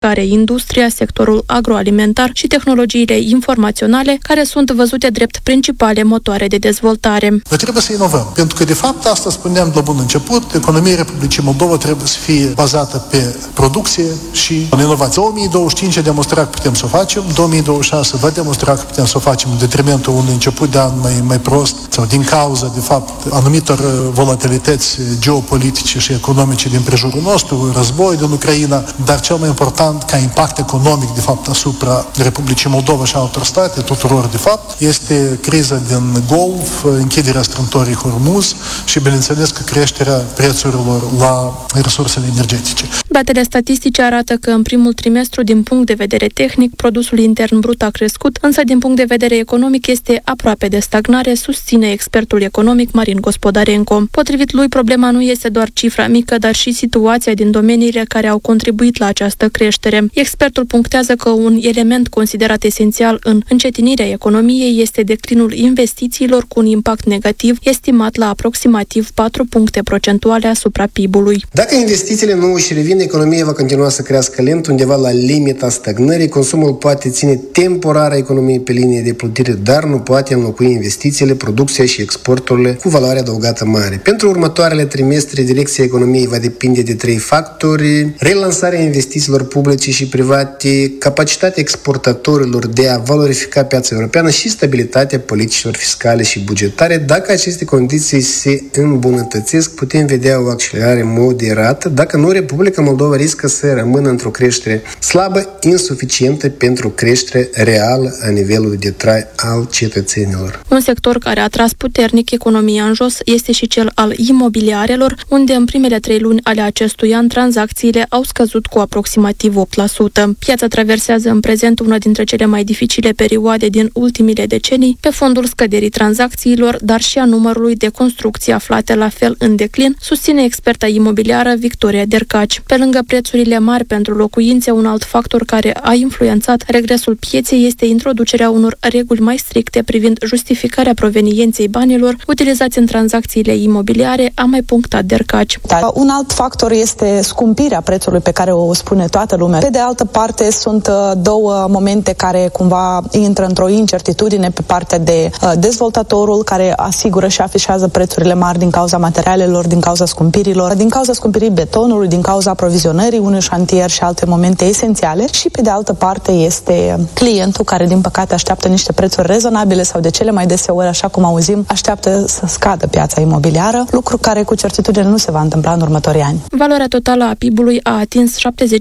care industria, sectorul agroalimentar și tehnologiile informaționale, care sunt văzute drept principale motoare de dezvoltare. Noi trebuie să inovăm, pentru că de fapt asta spuneam de la bun început, economia Republicii Moldova trebuie să fie bazată pe producție și în inovație. 2025 a demonstrat că putem să o facem, 2026 va demonstra că putem să o facem în detrimentul unui început de an mai prost sau din cauza, de fapt, anumitor volatilități geopolitice și economice din prejurul nostru, război din Ucraina, dar cel mai important ca impact economic, de fapt, asupra Republicii Moldova și altor state, tuturor, de fapt, este criza din Golf, închiderea strâmtorii Hormuz și, bineînțeles, că creșterea prețurilor la resursele energetice. Datele statistice arată că în primul trimestru, din punct de vedere tehnic, produsul intern brut a crescut, însă din punct de vedere economic este aproape de stagnare, susține expertul economic Marin Gospodarenko. Potrivit lui, problema nu este doar cifra mică, dar și situația din domeniile care au contribuit la această creștere. Expertul punctează că un element considerat esențial în încetinirea economiei este declinul investițiilor cu un impact negativ estimat la aproximativ 4 puncte procentuale asupra PIB-ului. Dacă investițiile nu își revin, economia va continua să crească lent, undeva la limita stagnării. Consumul poate ține temporar economiei pe linie de plutire, dar nu poate înlocui investițiile, producția și exporturile cu valoare adăugată mare. Pentru următoarele trimestre, direcția economiei va depinde de 3 factori: relansarea investițiilor publice și private, capacitatea exportatorilor de a valorifica piața europeană și stabilitatea politicilor fiscale și bugetare. Dacă aceste condiții se îmbunătățesc, putem vedea o accelerare moderată. Dacă nu, Republica Moldova riscă să rămână într-o creștere slabă, insuficientă pentru creștere reală a nivelului de trai al cetățenilor. Un sector care a tras puternic economia în jos este și cel al imobiliarelor, unde în primele 3 luni ale acestui an tranzacțiile au scăzut cu aproximativ 8%. Piața traversează în prezent una dintre cele mai dificile perioade din ultimile decenii, pe fondul scăderii tranzacțiilor, dar și a numărului de construcții aflate la fel în declin, susține experta imobiliară Victoria Dercaci. Pe lângă prețurile mari pentru locuințe, un alt factor care a influențat regresul pieței este introducerea unor reguli mai stricte privind justificarea provenienței banilor utilizați în tranzacțiile imobiliare, a mai punctat Dercaci. Un alt factor este scumpirea prețului pe care o spune toată lumea. Pe de altă parte, sunt 2 momente care cumva intră într-o incertitudine pe partea de dezvoltatorul, care asigură și afișează prețurile mari din cauza materialelor, din cauza scumpirilor, din cauza scumpirii betonului, din cauza aprovizionării unui șantier și alte momente esențiale. Și pe de altă parte este clientul care, din păcate, așteaptă niște prețuri rezonabile sau de cele mai deseori, așa cum auzim, așteaptă să scadă piața imobiliară, lucru care cu certitudine nu se va întâmpla în următorii ani. Valoarea totală a PIB-ului a atins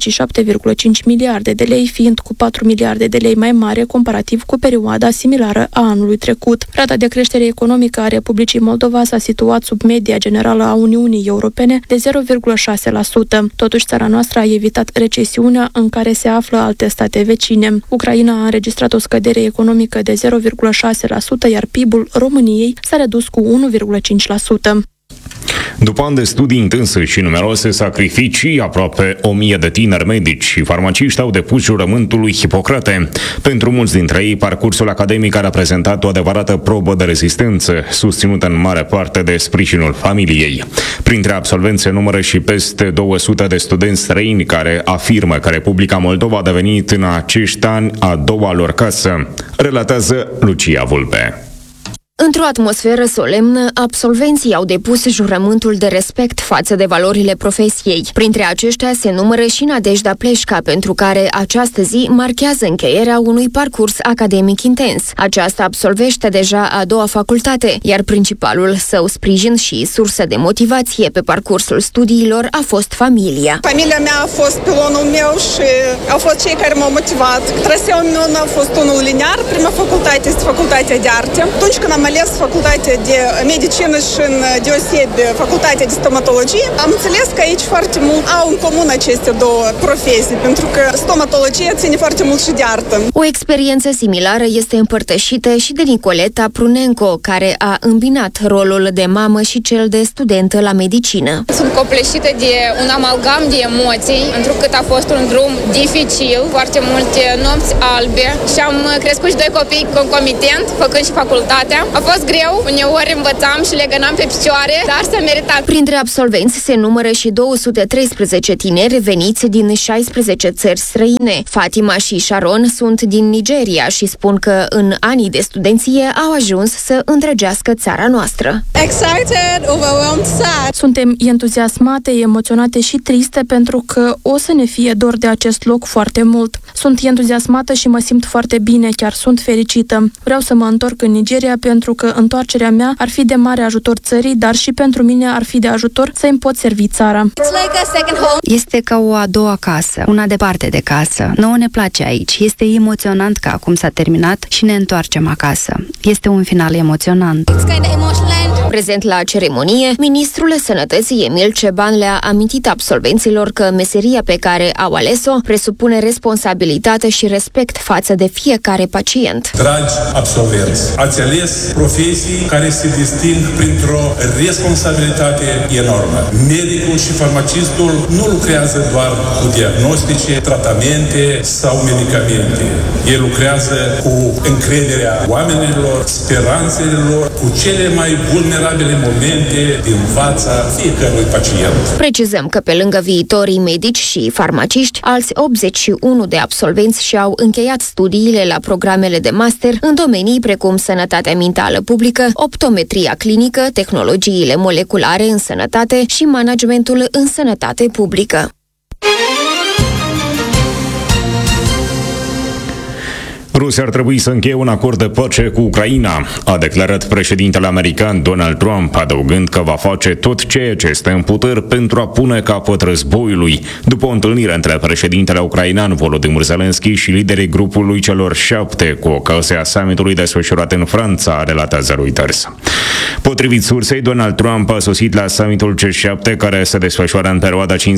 77,5 miliarde de lei, fiind cu 4 miliarde de lei mai mare comparativ cu perioada similară a anului trecut. Rata de creștere economică a Republicii Moldova s-a situat sub media generală a Uniunii Europene de 0,6%. Totuși, țara noastră a evitat recesiunea în care se află alte state vecine. Ucraina a înregistrat o scădere economică de 0,6%, iar PIB-ul României s-a redus cu 1,5%. După ani de studii intense și numeroase sacrificii, aproape 1000 de tineri medici și farmaciști au depus jurământul lui Hipocrate. Pentru mulți dintre ei, parcursul academic a reprezentat o adevărată probă de rezistență, susținută în mare parte de sprijinul familiei. Printre absolvenți se numără și peste 200 de studenți străini care afirmă că Republica Moldova a devenit în acești ani a doua lor casă, relatează Lucia Vulpe. Într-o atmosferă solemnă, absolvenții au depus jurământul de respect față de valorile profesiei. Printre aceștia se numără și Nadejda Pleșca, pentru care această zi marchează încheierea unui parcurs academic intens. Aceasta absolvește deja a doua facultate, iar principalul său sprijin și sursă de motivație pe parcursul studiilor a fost familia. Familia mea a fost pilonul meu și au fost cei care m-au motivat. Traseul meu nu a fost unul liniar. Prima facultate este facultatea de arte. Atunci când am ales facultatea de medicină și în deosebi facultatea de stomatologie, am înțeles că aici foarte mult au în comun aceste două profesii, pentru că stomatologia ține foarte mult și de artă. O experiență similară este împărtășită și de Nicoleta Prunenco, care a îmbinat rolul de mamă și cel de studentă la medicină. Sunt copleșită de un amalgam de emoții, întrucât a fost un drum dificil, foarte multe nopți albe și am crescut și 2 copii concomitent, făcând și facultatea. A fost greu, uneori învățam și legănam pe picioare, dar s-a meritat. Printre absolvenți se numără și 213 tineri veniți din 16 țări străine. Fatima și Sharon sunt din Nigeria și spun că în anii de studenție au ajuns să îndrăgească țara noastră. Excited, overwhelmed, sad. Suntem entuziasmate, emoționate și triste pentru că o să ne fie dor de acest loc foarte mult. Sunt entuziasmată și mă simt foarte bine, chiar sunt fericită. Vreau să mă întorc în Nigeria pentru că întoarcerea mea ar fi de mare ajutor țării, dar și pentru mine ar fi de ajutor să îmi pot servi țara. Este ca o a doua casă, una departe de casă. Nouă ne place aici. Este emoționant că acum s-a terminat și ne întoarcem acasă. Este un final emoționant. Prezent la ceremonie, ministrul Sănătății Emil Ceban le-a amintit absolvenților că meseria pe care au ales-o presupune responsabilitate și respect față de fiecare pacient. Dragi absolvenți, ați ales profesii care se disting printr-o responsabilitate enormă. Medicul și farmacistul nu lucrează doar cu diagnostice, tratamente sau medicamente. El lucrează cu încrederea oamenilor, speranțele lor, cu cele mai vulnerabile momente din fața fiecărui pacient. Precizăm că pe lângă viitorii medici și farmaciști, alți 81 de absolvenți și-au încheiat studiile la programele de master în domenii precum sănătatea mentală publică, optometria clinică, tehnologiile moleculare în sănătate și managementul în sănătate publică. Rusia ar trebui să încheie un acord de pace cu Ucraina, a declarat președintele american Donald Trump, adăugând că va face tot ceea ce este în puteri pentru a pune capăt războiului, după o întâlnire între președintele ucrainean Volodymyr Zelensky și liderii grupului celor 7 cu ocazia summitului desfășurat în Franța, relatează Reuters. Potrivit sursei, Donald Trump a sosit la summitul G7, care se desfășoară în perioada 15-17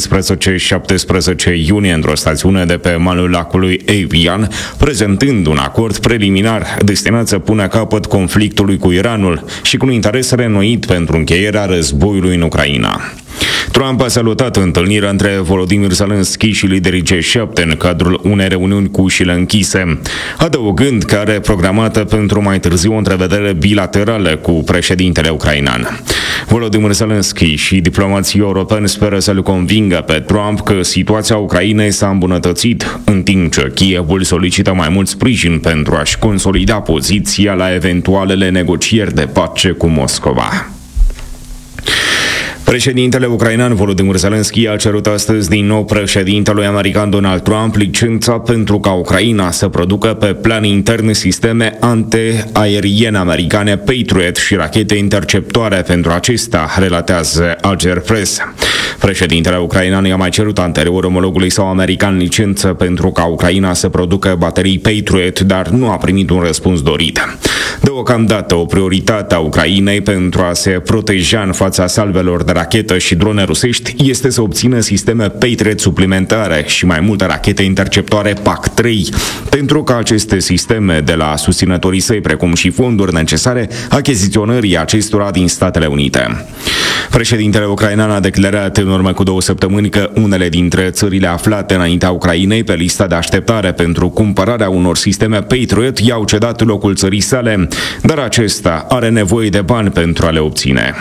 iunie într-o stațiune de pe malul lacului Evian, prezentând un acord preliminar destinat să pună capăt conflictului cu Iranul și cu un interes reînnoit pentru încheierea războiului în Ucraina. Trump a salutat întâlnirea între Volodymyr Zelensky și liderii G7 în cadrul unei reuniuni cu ușile închise, adăugând că are programată pentru mai târziu o întrevedere bilaterală cu președintele ucrainean. Volodymyr Zelensky și diplomații europeni speră să-l convingă pe Trump că situația Ucrainei s-a îmbunătățit, în timp ce Kievul solicită mai mult sprijin pentru a-și consolida poziția la eventualele negocieri de pace cu Moscova. Președintele ucrainean Volodymyr Zelensky a cerut astăzi din nou președintelui american Donald Trump licența pentru ca Ucraina să producă pe plan intern sisteme antiaeriene americane Patriot și rachete interceptoare pentru acesta, relatează Ager Press. Președintele ucrainean i-a mai cerut anterior omologului său american licență pentru ca Ucraina să producă baterii Patriot, dar nu a primit un răspuns dorit. Deocamdată, o prioritate a Ucrainei pentru a se proteja în fața salvelor de rachetă și drone rusești este să obțină sisteme Patriot suplimentare și mai multe rachete interceptoare PAC-3, pentru ca aceste sisteme de la susținătorii săi, precum și fonduri necesare achiziționării acestora din Statele Unite. Președintele ucrainean a declarat în urmă cu 2 săptămâni că unele dintre țările aflate înaintea Ucrainei pe lista de așteptare pentru cumpărarea unor sisteme Patriot i-au cedat locul țării sale, dar acesta are nevoie de bani pentru a le obține.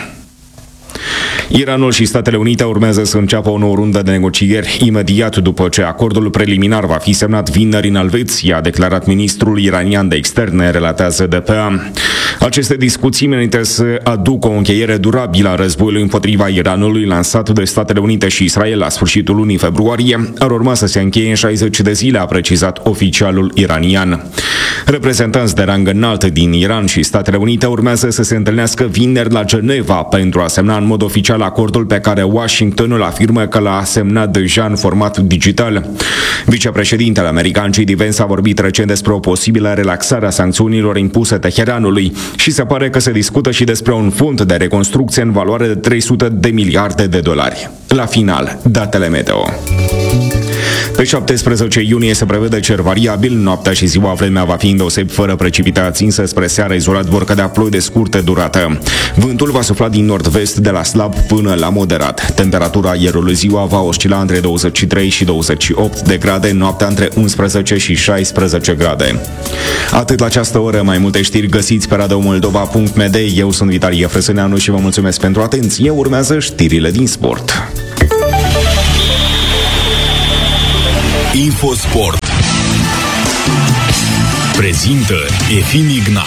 Iranul și Statele Unite urmează să înceapă o nouă rundă de negocieri imediat după ce acordul preliminar va fi semnat vineri în Elveția, a declarat ministrul iranian de externe, relatează DPA. Aceste discuții menite să aducă o încheiere durabilă a războiului împotriva Iranului lansat de Statele Unite și Israel la sfârșitul lunii februarie ar urma să se încheie în 60 de zile, a precizat oficialul iranian. Reprezentanți de rang înalt din Iran și Statele Unite urmează să se întâlnească vineri la Geneva pentru a semna în mod oficial acordul pe care Washingtonul afirmă că l-a semnat deja în format digital. Vicepreședintele american J.D. Vance a vorbit recent despre o posibilă relaxare a sancțiunilor impuse Teheranului și se pare că se discută și despre un fond de reconstrucție în valoare de $300 de miliarde. La final, datele meteo. Pe 17 iunie se prevede cer variabil, noaptea și ziua vremea va fi îndeosebi fără precipitații, însă spre seară izolat vor cădea ploi de scurtă durată. Vântul va sufla din nord-vest de la slab până la moderat. Temperatura aerului ziua va oscila între 23 și 28 de grade, noaptea între 11 și 16 grade. Atât la această oră, mai multe știri găsiți pe radiomoldova.md. Eu sunt Vitalie Frăsâneanu și vă mulțumesc pentru atenție. Urmează știrile din sport. Infosport prezintă Efim Ignat.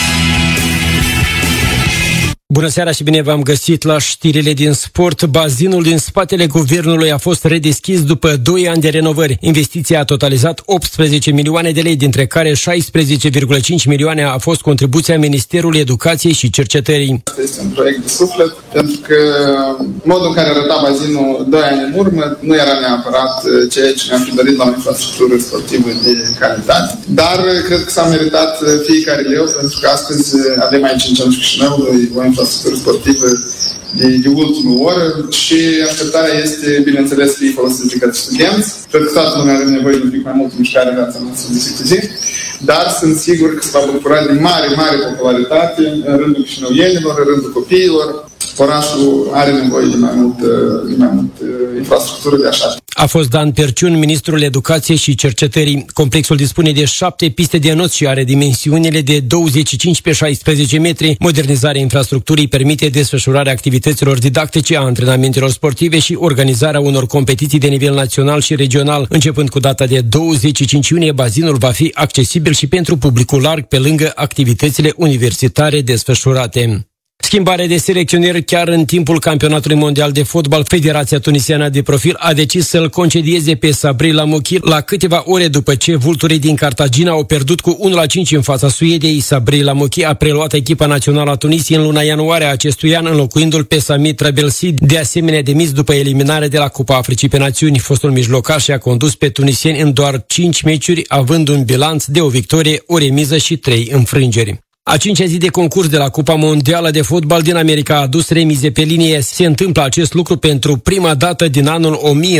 Bună seara și bine v-am găsit la știrile din sport. Bazinul din spatele guvernului a fost redeschis după 2 ani de renovări. Investiția a totalizat 18 milioane de lei, dintre care 16,5 milioane a fost contribuția Ministerului Educației și Cercetării. Este un proiect de suflet, pentru că modul în care arăta bazinul 2 ani în urmă nu era neapărat ceea ce ne-am fi dorit la o infrastructură sportivă de calitate. Dar cred că s-a meritat fiecare leu, pentru că astăzi avem aici în Centrul Chișinăului o infrastructură sportivă de ultimă oră și așteptarea este, bineînțeles, să fie folosită de către studenți. Cred că toată lumea are nevoie de un pic mai mult mișcare în viața noastră de zi cu zi, dar sunt sigur că se va bucura de mare popularitate în rândul chișinăuienilor, în rândul copiilor. Orașul are nevoie de mai mult infrastructură de așa. A fost Dan Perciun, ministrul Educației și Cercetării. Complexul dispune de 7 piste de not și are dimensiunile de 25 pe 16 metri. Modernizarea infrastructurii permite desfășurarea activităților didactice, a antrenamentelor sportive și organizarea unor competiții de nivel național și regional. Începând cu data de 25 iunie, bazinul va fi accesibil și pentru publicul larg, pe lângă activitățile universitare desfășurate. Schimbare de selecționeri chiar în timpul campionatului mondial de fotbal. Federația tunisiană de profil a decis să-l concedieze pe Sabri Lamouchi la câteva ore după ce vulturii din Cartagina au pierdut cu 1-5 în fața Suediei. Sabri Lamouchi a preluat echipa națională a Tunisiei în luna ianuarie a acestui an, înlocuindu-l pe Sami Trabelsi, de asemenea demis după eliminare de la Cupa Africii pe Națiuni. Fostul mijlocaș a condus pe tunisieni în doar 5 meciuri, având un bilanț de o victorie, o remiză și 3 înfrângeri. A 5-a zi de concurs de la Cupa Mondială de Fotbal din America a adus remize pe linie. Se întâmplă acest lucru pentru prima dată din anul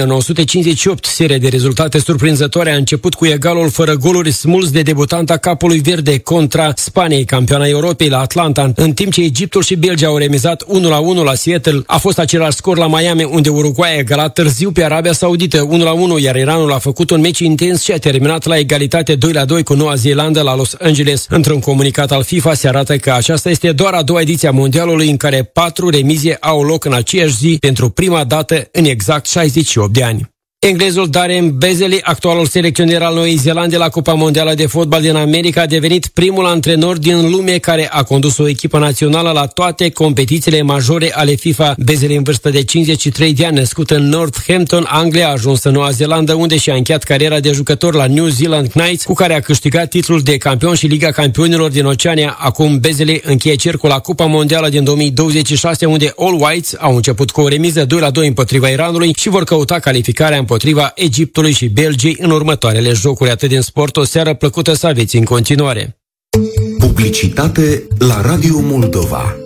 1958. Seria de rezultate surprinzătoare a început cu egalul fără goluri smuls de debutanta Capului Verde contra Spaniei, campioana Europei, la Atlanta, în timp ce Egiptul și Belgia au remizat 1-1 la Seattle. A fost același scor la Miami, unde Uruguay a egalat târziu pe Arabia Saudită 1-1, iar Iranul a făcut un meci intens și a terminat la egalitate 2-2 cu Noua Zeelandă la Los Angeles. Într-un comunicat al FIFA se arată că aceasta este doar a doua ediție a mondialului în care 4 remize au loc în aceeași zi pentru prima dată în exact 68 de ani. Englezul Darren Beasley, actualul selecționer al Noii Zeelande la Cupa Mondială de Fotbal din America, a devenit primul antrenor din lume care a condus o echipă națională la toate competițiile majore ale FIFA. Beasley, în vârstă de 53 de ani, născut în Northampton, Anglia, a ajuns în Noua Zeelandă, unde și-a încheiat cariera de jucător la New Zealand Knights, cu care a câștigat titlul de campion și Liga Campionilor din Oceania. Acum Beasley încheie cercul la Cupa Mondială din 2026, unde All Whites au început cu o remiză 2-2 împotriva Iranului și vor căuta calificarea împotriva Egiptului și Belgiei în următoarele jocuri. Atât din sport, o seară plăcută să aveți în continuare. Publicitate la Radio Moldova.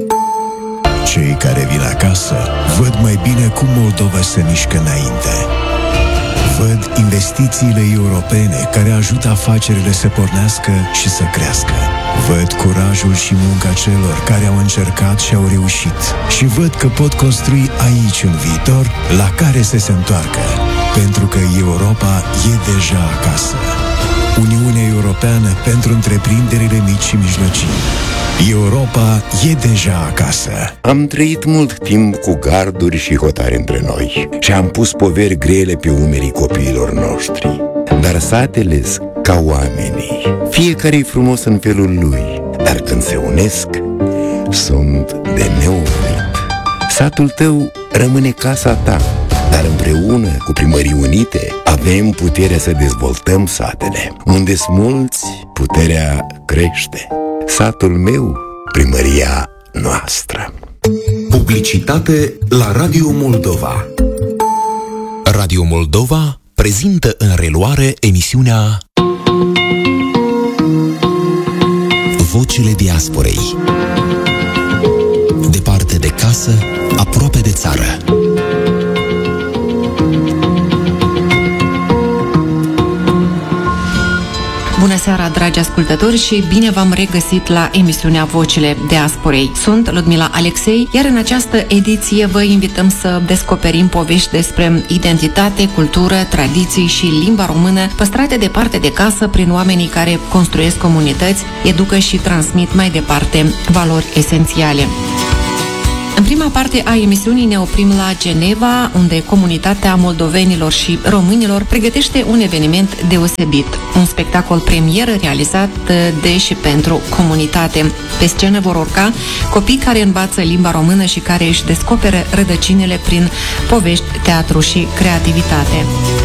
Cei care vin acasă văd mai bine cum Moldova se mișcă înainte. Văd investițiile europene care ajută afacerile să pornească și să crească. Văd curajul și munca celor care au încercat și au reușit. Și văd că pot construi aici un viitor la care să se întoarcă. Pentru că Europa e deja acasă. Uniunea Europeană pentru întreprinderile mici și mijlocii. Europa e deja acasă. Am trăit mult timp cu garduri și hotare între noi și am pus poveri grele pe umerii copiilor noștri. Dar satele ca oamenii. Fiecare e frumos în felul lui, dar când se unesc, sunt de neoprit. Satul tău rămâne casa ta, dar împreună cu Primării Unite avem puterea să dezvoltăm satele. Unde sunt mulți, puterea crește. Satul meu, primăria noastră. Publicitate la Radio Moldova. Radio Moldova prezintă în reluare emisiunea Vocile Diasporei. Departe de casă, aproape de țară. Bună seara, dragi ascultători, și bine v-am regăsit la emisiunea Vocile Diasporei. Sunt Ludmila Alexei, iar în această ediție vă invităm să descoperim povești despre identitate, cultură, tradiții și limba română păstrate departe de casă prin oamenii care construiesc comunități, educă și transmit mai departe valori esențiale. În prima parte a emisiunii ne oprim la Geneva, unde comunitatea moldovenilor și românilor pregătește un eveniment deosebit, un spectacol premieră realizat de și pentru comunitate. Pe scenă vor urca copii care învață limba română și care își descoperă rădăcinile prin povești, teatru și creativitate.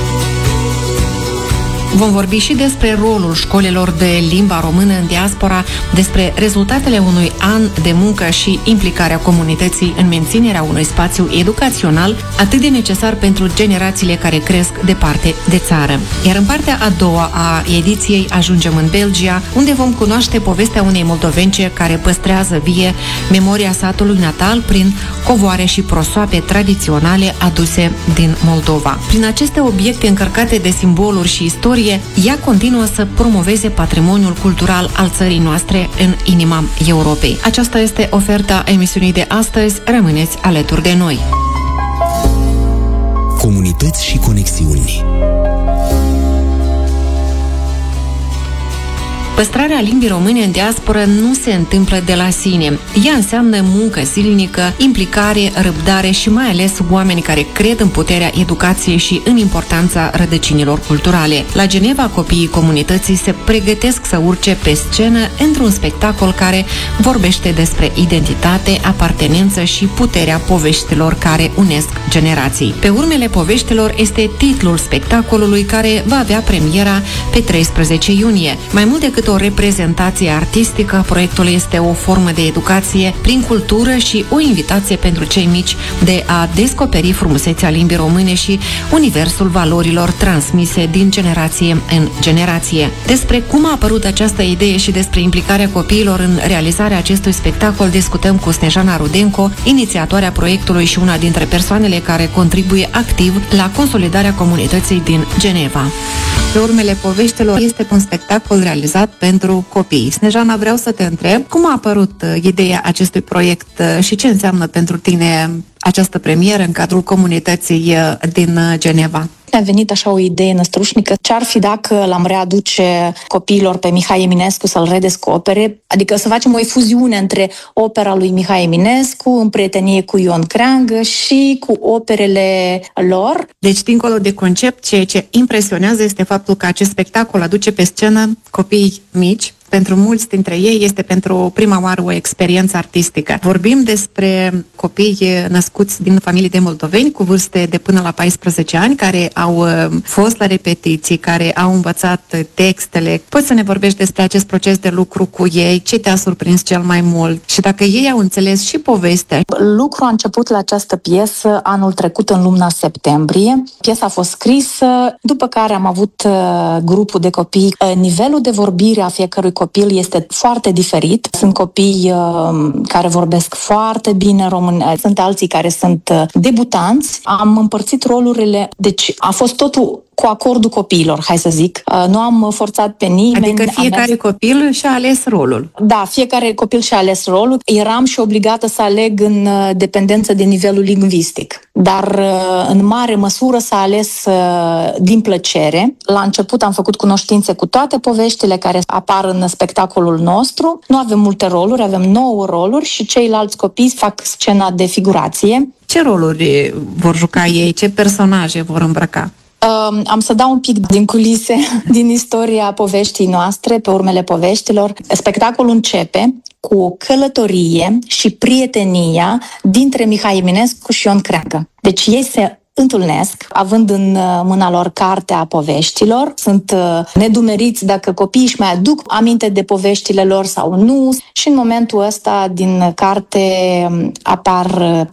Vom vorbi și despre rolul școlilor de limba română în diaspora, despre rezultatele unui an de muncă și implicarea comunității în menținerea unui spațiu educațional atât de necesar pentru generațiile care cresc departe de țară. Iar în partea a doua a ediției ajungem în Belgia, unde vom cunoaște povestea unei moldovence care păstrează vie memoria satului natal prin covoare și prosoape tradiționale aduse din Moldova. Prin aceste obiecte încărcate de simboluri și istorie, ea continuă să promoveze patrimoniul cultural al țării noastre în inima Europei. Aceasta este oferta emisiunii de astăzi. Rămâneți alături de noi. Comunități și conexiuni. Păstrarea limbii române în diasporă nu se întâmplă de la sine. Ea înseamnă muncă zilnică, implicare, răbdare și mai ales oameni care cred în puterea educației și în importanța rădăcinilor culturale. La Geneva, copiii comunității se pregătesc să urce pe scenă într-un spectacol care vorbește despre identitate, apartenență și puterea poveștilor care unesc generații. Pe urmele poveștilor este titlul spectacolului, care va avea premiera pe 13 iunie. Mai mult decât o reprezentație artistică, proiectul este o formă de educație prin cultură și o invitație pentru cei mici de a descoperi frumusețea limbii române și universul valorilor transmise din generație în generație. Despre cum a apărut această idee și despre implicarea copiilor în realizarea acestui spectacol discutăm cu Snejana Rudenco, inițiatoarea proiectului și una dintre persoanele care contribuie activ la consolidarea comunității din Geneva. Pe urmele poveștilor este un spectacol realizat pentru copii. Snejana, vreau să te întreb, cum a apărut ideea acestui proiect și ce înseamnă pentru tine această premieră în cadrul comunității din Geneva? Mi-a venit așa o idee năstrușnică. Ce-ar fi dacă l-am readuce copiilor pe Mihai Eminescu să-l redescopere? Adică să facem o efuziune între opera lui Mihai Eminescu în prietenie cu Ion Creangă și cu operele lor. Deci, dincolo de concept, ceea ce impresionează este faptul că acest spectacol aduce pe scenă copii mici. Pentru mulți dintre ei este pentru prima oară o experiență artistică. Vorbim despre copii născuți din familii de moldoveni cu vârste de până la 14 ani, care au fost la repetiții, care au învățat textele. Poți să ne vorbești despre acest proces de lucru cu ei? Ce te-a surprins cel mai mult? Și dacă ei au înțeles și povestea? Lucrul a început la această piesă anul trecut în luna septembrie. Piesa a fost scrisă, după care am avut grupul de copii. Nivelul de vorbire a fiecărui copil este foarte diferit. Sunt copii care vorbesc foarte bine român, sunt alții care sunt debutanți. Am împărțit rolurile, deci a fost totul cu acordul copiilor, hai să zic. Nu am forțat pe nimeni. Adică fiecare copil și-a ales rolul. Da, fiecare copil și-a ales rolul. Eram și obligată să aleg în dependență de nivelul lingvistic. Dar în mare măsură s-a ales din plăcere. La început am făcut cunoștințe cu toate poveștile care apar în spectacolul nostru. Nu avem multe roluri, avem 9 roluri și ceilalți copii fac scena de figurație. Ce roluri vor juca ei? Ce personaje vor îmbrăca? Am să dau un pic din culise, din istoria poveștii noastre, pe urmele poveștilor. Spectacolul începe cu o călătorie și prietenia dintre Mihai Eminescu și Ion Creangă. Deci ei se întâlnesc, având în mâna lor cartea poveștilor. Sunt nedumeriți dacă copiii își mai aduc aminte de poveștile lor sau nu. Și în momentul ăsta din carte apar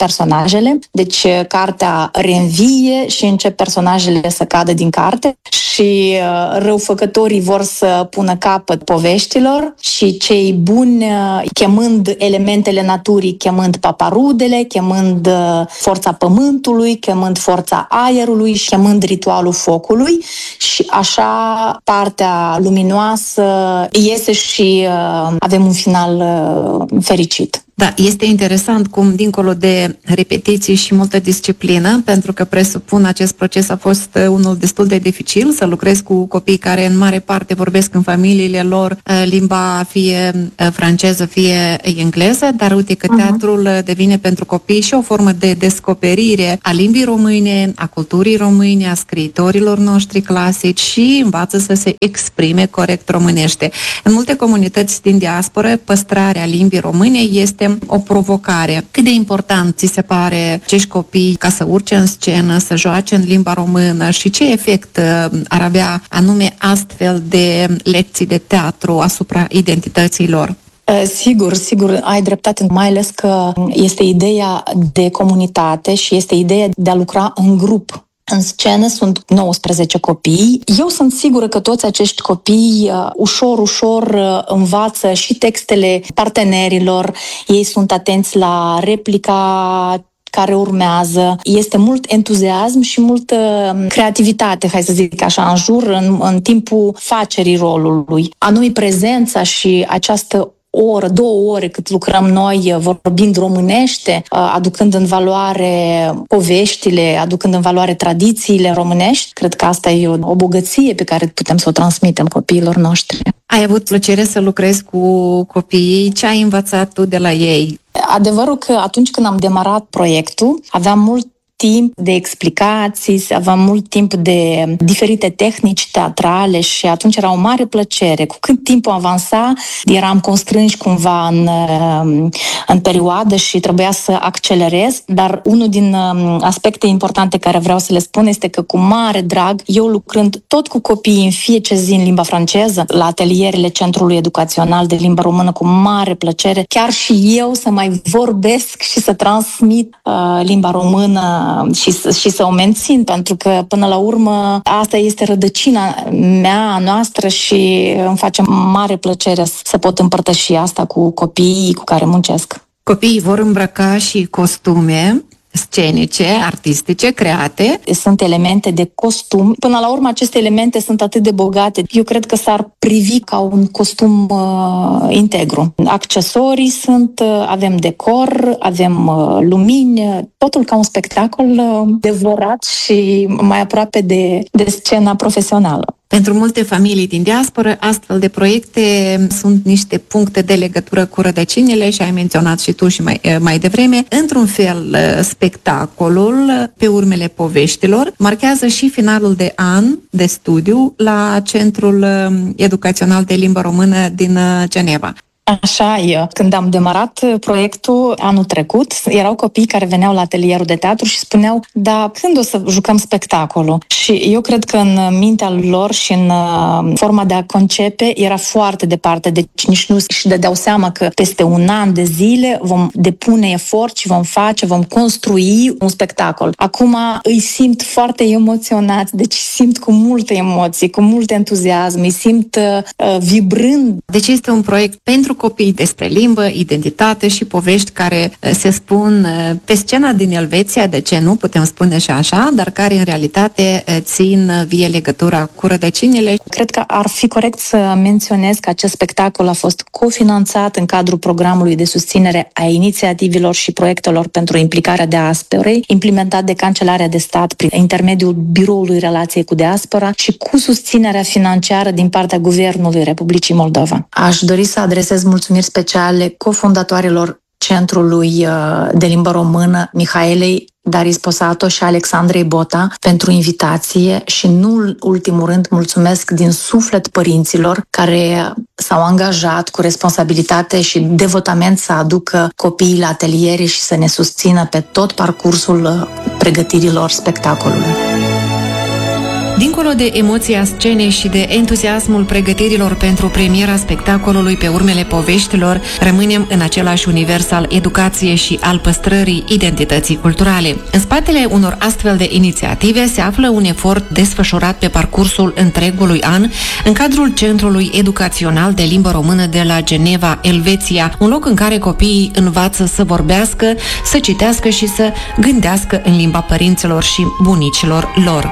personajele. Deci cartea reînvie și încep personajele să cadă din carte. și răufăcătorii vor să pună capăt poveștilor și cei buni, chemând elementele naturii, chemând paparudele, chemând forța pământului, chemând forța aerului și chemând ritualul focului, și așa partea luminoasă iese și avem un final fericit. Da, este interesant cum, dincolo de repetiții și multă disciplină, pentru că presupun acest proces a fost unul destul de dificil, să lucrezi cu copii care în mare parte vorbesc în familiile lor limba fie franceză, fie engleză, dar uite că teatrul devine pentru copii și o formă de descoperire a limbii române, a culturii române, a scriitorilor noștri clasici și învață să se exprime corect românește. În multe comunități din diasporă, păstrarea limbii române este o provocare. Cât de important ți se pare acești copii ca să urce în scenă, să joace în limba română și ce efect ar avea anume astfel de lecții de teatru asupra identității lor? Sigur, ai dreptate, mai ales că este ideea de comunitate și este ideea de a lucra în grup. În scenă sunt 19 copii. Eu sunt sigură că toți acești copii ușor învață și textele partenerilor. Ei sunt atenți la replica care urmează. Este mult entuziasm și multă creativitate, hai să zic așa, în jur, în timpul facerii rolului. Anume prezența și această oră, 2 ore cât lucrăm noi vorbind românește, aducând în valoare poveștile, aducând în valoare tradițiile românești, cred că asta e o bogăție pe care putem să o transmitem copiilor noștri. Ai avut plăcere să lucrezi cu copiii? Ce ai învățat tu de la ei? Adevărul că atunci când am demarat proiectul, aveam mult timp de explicații, aveam mult timp de diferite tehnici teatrale și atunci era o mare plăcere. Cu cât timpul avansa, eram constrânși cumva în perioadă și trebuia să accelerez, dar unul din aspecte importante care vreau să le spun este că cu mare drag, eu lucrând tot cu copiii în fiecare zi în limba franceză, la atelierele Centrului Educațional de Limba Română, cu mare plăcere, chiar și eu să mai vorbesc și să transmit limba română și să o mențin, pentru că până la urmă asta este rădăcina mea, a noastră și îmi face mare plăcere să pot împărtăși asta cu copiii cu care muncesc. Copiii vor îmbrăca și costume scenice, artistice, create. Sunt elemente de costum. Până la urmă, aceste elemente sunt atât de bogate. Eu cred că s-ar privi ca un costum integru. Accesorii sunt, avem decor, avem lumini, totul ca un spectacol devorat și mai aproape de scena profesională. Pentru multe familii din diasporă, astfel de proiecte sunt niște puncte de legătură cu rădăcinile și ai menționat și tu și mai devreme. Într-un fel, spectacolul pe urmele poveștilor marchează și finalul de an de studiu la Centrul Educațional de Limbă Română din Geneva. Așa e. Când am demarat proiectul anul trecut, erau copii care veneau la atelierul de teatru și spuneau, da, când o să jucăm spectacolul? Și eu cred că în mintea lor și în forma de a concepe era foarte departe, deci nici nu și dădeau seama că peste un an de zile vom depune efort și vom construi un spectacol. Acum îi simt foarte emoționați, deci simt cu multe emoții, cu mult entuziasm, îi simt vibrând. Deci este un proiect pentru copii despre limbă, identitate și povești care se spun pe scena din Elveția, de ce nu, putem spune și așa, dar care în realitate țin vie legătura cu rădăcinile. Cred că ar fi corect să menționez că acest spectacol a fost cofinanțat în cadrul programului de susținere a inițiativilor și proiectelor pentru implicarea diasporei, implementat de Cancelarea de Stat prin intermediul Biroului Relației cu Diaspora și cu susținerea financiară din partea Guvernului Republicii Moldova. Aș dori să adresez mulțumiri speciale cofondatorilor Centrului de Limbă Română, Mihaelei Daris Posato și Alexandrei Bota, pentru invitație și, nu în ultimul rând, mulțumesc din suflet părinților care s-au angajat cu responsabilitate și devotament să aducă copiii la ateliere și să ne susțină pe tot parcursul pregătirilor spectacolului. Dincolo de emoția scenei și de entuziasmul pregătirilor pentru premiera spectacolului Pe urmele poveștilor, rămânem în același univers al educației și al păstrării identității culturale. În spatele unor astfel de inițiative se află un efort desfășurat pe parcursul întregului an în cadrul Centrului Educațional de Limbă Română de la Geneva, Elveția, un loc în care copiii învață să vorbească, să citească și să gândească în limba părinților și bunicilor lor.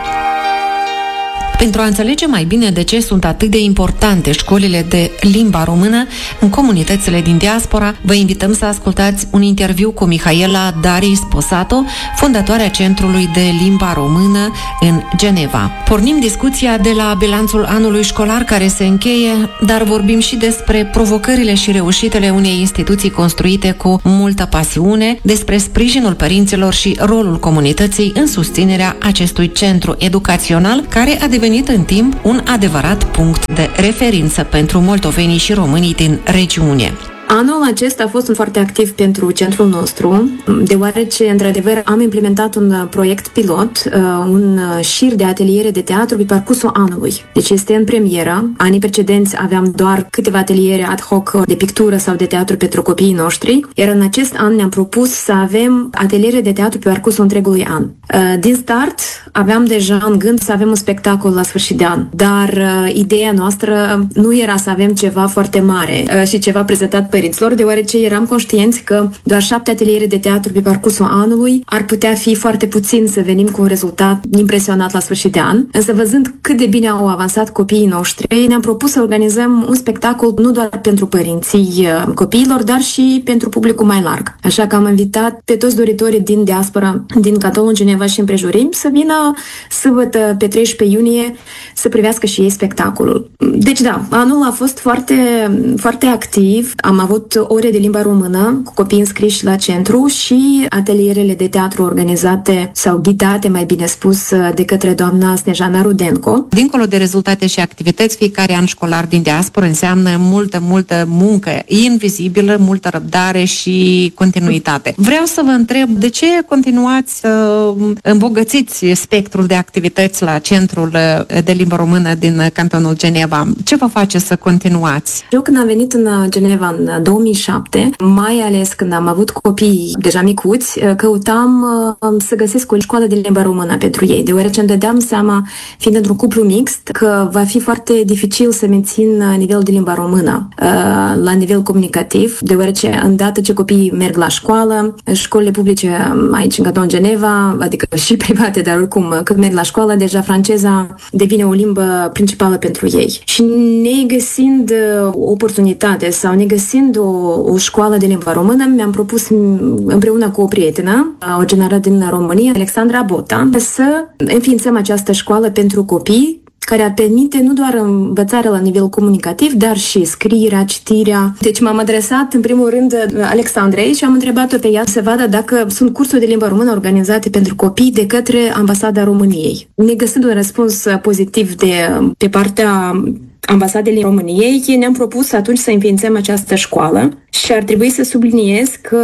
Pentru a înțelege mai bine de ce sunt atât de importante școlile de limba română în comunitățile din diaspora, vă invităm să ascultați un interviu cu Mihaela Dari Sposato, fondatoarea Centrului de Limba Română în Geneva. Pornim discuția de la bilanțul anului școlar care se încheie, dar vorbim și despre provocările și reușitele unei instituții construite cu multă pasiune, despre sprijinul părinților și rolul comunității în susținerea acestui centru educațional care a devenit în timp un adevărat punct de referință pentru moldovenii și românii din regiune. Anul acesta a fost foarte activ pentru centrul nostru, deoarece, într-adevăr, am implementat un proiect pilot, un șir de ateliere de teatru pe parcursul anului. Deci este în premieră. Anii precedenți aveam doar câteva ateliere ad hoc de pictură sau de teatru pentru copiii noștri, iar în acest an ne-am propus să avem ateliere de teatru pe parcursul întregului an. Din start, aveam deja în gând să avem un spectacol la sfârșit de an, dar ideea noastră nu era să avem ceva foarte mare și ceva prezentat părinților, deoarece eram conștienți că doar 7 ateliere de teatru pe parcursul anului ar putea fi foarte puțin să venim cu un rezultat impresionat la sfârșit de an. Însă văzând cât de bine au avansat copiii noștri, ne-am propus să organizăm un spectacol nu doar pentru părinții copiilor, dar și pentru publicul mai larg. Așa că am invitat pe toți doritorii din diaspora, din cantonul Geneva și împrejurim, să vină sâmbătă pe 13 iunie să privească și ei spectacolul. Deci da, anul a fost foarte, foarte activ. Am avut ore de limba română cu copii înscriși la centru și atelierele de teatru organizate sau ghidate, mai bine spus, de către doamna Snejana Rudenko. Dincolo de rezultate și activități, fiecare an școlar din diaspora înseamnă multă muncă invizibilă, multă răbdare și continuitate. Vreau să vă întreb, de ce continuați să îmbogățiți spectrul de activități la Centrul de Limbă Română din cantonul Geneva? Ce vă face să continuați? Eu când am venit în Geneva în 2007, mai ales când am avut copii deja micuți, căutam să găsesc o școală de limba română pentru ei, deoarece îmi dădeam seama, fiind într-un cuplu mixt, că va fi foarte dificil să mențin nivelul de limba română la nivel comunicativ, deoarece îndată ce copiii merg la școală, școlile publice aici în cantonul Geneva, adică și private, dar oricum, când merg la școală, deja franceza devine o limbă principală pentru ei. Și negăsind oportunitate sau negăsind o școală de limba română, mi-am propus împreună cu o prietenă, o generală din România, Alexandra Bota, să înființăm această școală pentru copii, care ar permite nu doar învățarea la nivel comunicativ, dar și scrierea, citirea. Deci m-am adresat în primul rând Alexandrei și am întrebat-o pe ea să vadă dacă sunt cursuri de limba română organizate pentru copii de către Ambasada României. Negăsind un răspuns pozitiv pe partea Ambasadei României, ne-am propus atunci să înființăm această școală și ar trebui să subliniez că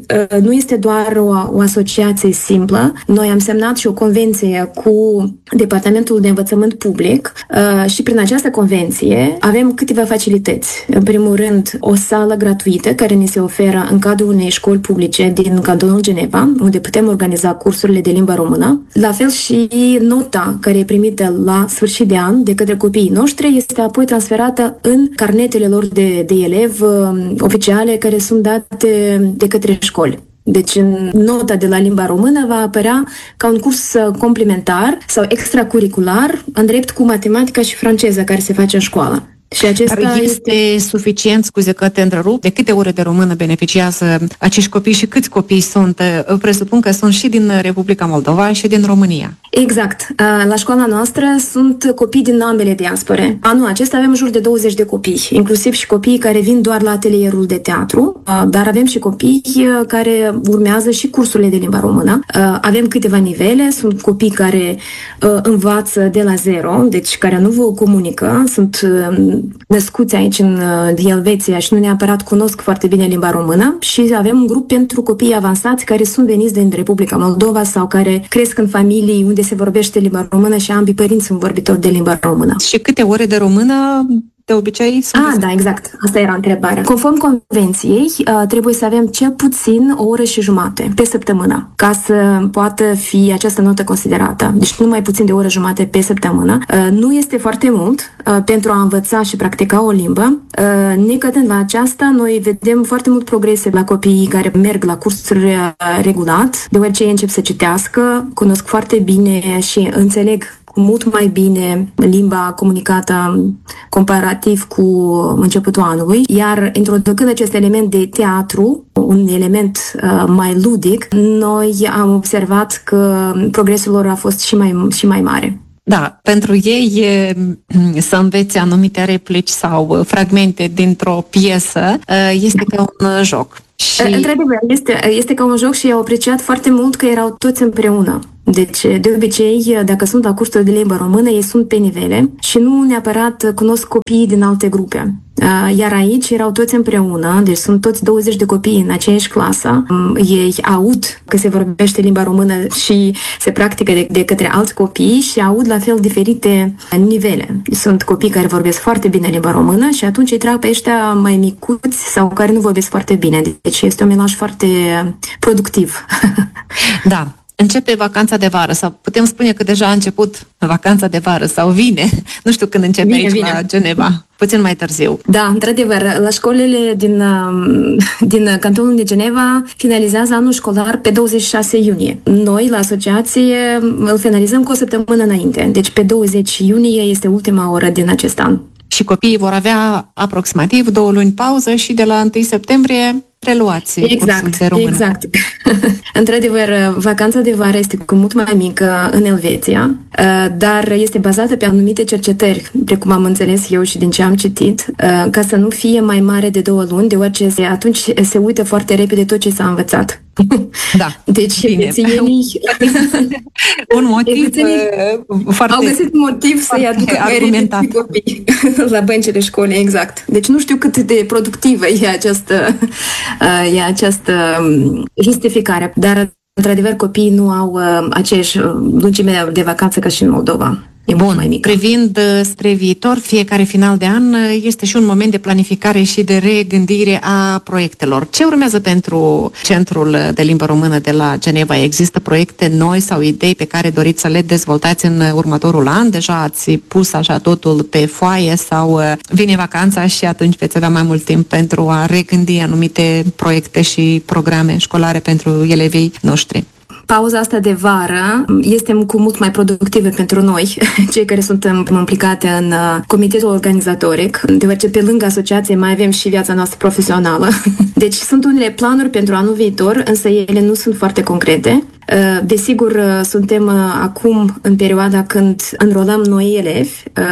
nu este doar o asociație simplă. Noi am semnat și o convenție cu Departamentul de Învățământ Public și prin această convenție avem câteva facilități. În primul rând, o sală gratuită care ne se oferă în cadrul unei școli publice din cantonul Geneva, unde putem organiza cursurile de limba română. La fel și nota care e primită la sfârșit de an de către copiii noștri este apoi transferată în carnetele lor de elev oficiale care sunt date de către școli. Deci nota de la limba română va apărea ca un curs complementar sau extracurricular în drept cu matematica și franceză care se face în școală. Și acesta Dar este suficient, scuze că te întrerup, de câte ore de română beneficiază acești copii și câți copii sunt? Presupun că sunt și din Republica Moldova și din România. Exact. La școala noastră sunt copii din ambele diaspore. Anul acesta avem în jur de 20 de copii, inclusiv și copiii care vin doar la atelierul de teatru, dar avem și copii care urmează și cursurile de limba română. Avem câteva nivele, sunt copii care învață de la zero, deci care nu vă comunică, sunt născuți aici în Elveția și nu neapărat cunosc foarte bine limba română, și avem un grup pentru copii avansați care sunt veniți din Republica Moldova sau care cresc în familii unde se vorbește limba română și ambii părinți sunt vorbitori de limba română. Și câte ore de română de obicei sunt... Da, exact. Asta era întrebarea. Conform convenției, trebuie să avem cel puțin o oră și jumătate pe săptămână ca să poată fi această notă considerată. Deci nu mai puțin de o oră jumătate pe săptămână. Nu este foarte mult pentru a învăța și practica o limbă. Necădând la aceasta, noi vedem foarte mult progrese la copiii care merg la cursuri regulat, deoarece ei încep să citească, cunosc foarte bine și înțeleg mult mai bine limba comunicată comparativ cu începutul anului, iar introducând acest element de teatru, un element mai ludic, noi am observat că progresul lor a fost și mai mare. Da, pentru ei să învețe anumite replici sau fragmente dintr-o piesă este ca un joc. Și... Într-adevăr, este ca un joc și au apreciat foarte mult că erau toți împreună. Deci, de obicei, dacă sunt la cursuri de limbă română, ei sunt pe nivele și nu neapărat cunosc copiii din alte grupe. Iar aici erau toți împreună, deci sunt toți 20 de copii în aceeași clasă. Ei aud că se vorbește limba română și se practică de către alți copii și aud la fel diferite nivele. Sunt copii care vorbesc foarte bine limba română și atunci îi trag pe ăștia mai micuți sau care nu vorbesc foarte bine. Deci este un melaj foarte productiv. Da. Începe vacanța de vară sau putem spune că deja a început vacanța de vară sau vine. Nu știu când începe aici la Geneva. Puțin mai târziu. Da, într-adevăr, la școlile din cantonul de Geneva finalizează anul școlar pe 26 iunie. Noi, la asociație, îl finalizăm cu o săptămână înainte. Deci pe 20 iunie este ultima oră din acest an. Și copiii vor avea aproximativ 2 luni pauză și de la 1 septembrie preluați cursul de română. Exact. Într-adevăr, vacanța de vară este cu mult mai mică în Elveția, dar este bazată pe anumite cercetări, precum am înțeles eu și din ce am citit, ca să nu fie mai mare de 2 luni, deoarece atunci se uită foarte repede tot ce s-a învățat. Da. Deci elvețienii un motiv foarte au găsit motiv să-i aducă mai repede copii la băncile școlii, exact. Deci nu știu cât de productivă e această justificare, dar într-adevăr copiii nu au aceeași lungime de vacanță ca și în Moldova. Bun, privind spre viitor, fiecare final de an este și un moment de planificare și de regândire a proiectelor. Ce urmează pentru Centrul de Limbă Română de la Geneva? Există proiecte noi sau idei pe care doriți să le dezvoltați în următorul an? Deja ați pus așa totul pe foaie sau vine vacanța și atunci veți avea mai mult timp pentru a regândi anumite proiecte și programe școlare pentru elevii noștri? Pauza asta de vară este cu mult mai productivă pentru noi, cei care suntem implicate în comitetul organizatoric, deoarece pe lângă asociație mai avem și viața noastră profesională. Deci sunt unele planuri pentru anul viitor, însă ele nu sunt foarte concrete. Desigur, suntem acum în perioada când înrolăm noi elevi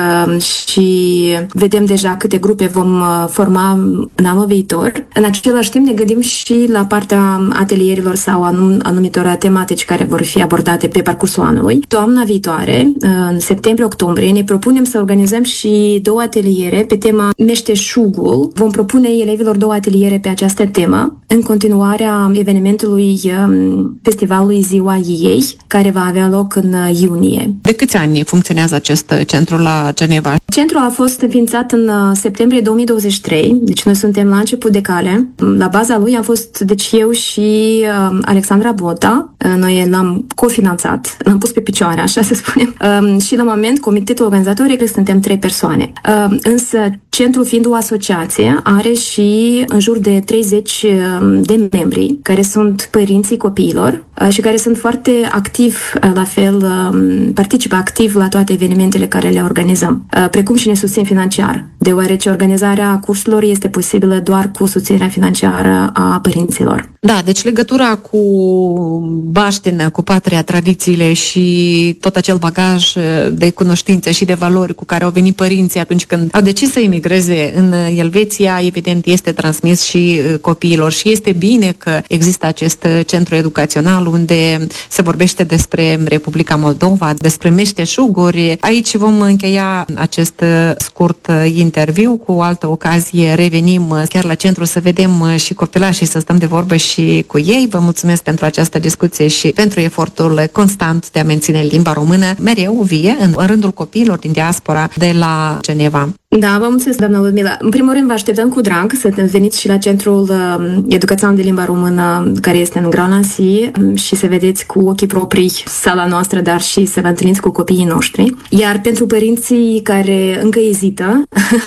și vedem deja câte grupe vom forma în anul viitor. În același timp ne gândim și la partea atelierilor sau anumitor tematici care vor fi abordate pe parcursul anului. Toamna viitoare, în septembrie-octombrie, ne propunem să organizăm și 2 ateliere pe tema meșteșugul. Vom propune elevilor 2 ateliere pe această temă în continuarea evenimentului festivalului Ziua Ei, care va avea loc în iunie. De câți ani funcționează acest centru la Geneva? Centrul a fost înființat în septembrie 2023, deci noi suntem la început de cale. La baza lui am fost, deci eu și Alexandra Bota. Noi l-am cofinanțat, l-am pus pe picioare, așa să spunem. Și la moment, comitetul organizatoric, cred că suntem 3 persoane. Însă, centrul fiind o asociație, are și în jur de 30 de membri, care sunt părinții copiilor și care sunt foarte activi, la fel, participă activ la toate evenimentele care le organizăm, precum și ne susțin financiar, deoarece organizarea cursurilor este posibilă doar cu susținerea financiară a părinților. Da, deci legătura cu baștenă, cu patria, tradițiile și tot acel bagaj de cunoștințe și de valori cu care au venit părinții atunci când au decis să emigreze în Elveția, evident este transmis și copiilor și este bine că există acest centru educațional unde se vorbește despre Republica Moldova, despre meșteșuguri. Aici vom încheia acest scurt interviu. Cu o altă ocazie revenim chiar la centru să vedem și copilașii, să stăm de vorbă și cu ei. Vă mulțumesc pentru această discuție și pentru efortul constant de a menține limba română mereu vie în rândul copiilor din diaspora de la Geneva. Da, vă mulțumesc, doamna Ludmila. În primul rând, vă așteptăm cu drag să veniți și la Centrul Educațional de Limba Română, care este în Grand Nancy, și să vedeți cu ochii proprii sala noastră, dar și să vă întâlniți cu copiii noștri. Iar pentru părinții care încă ezită,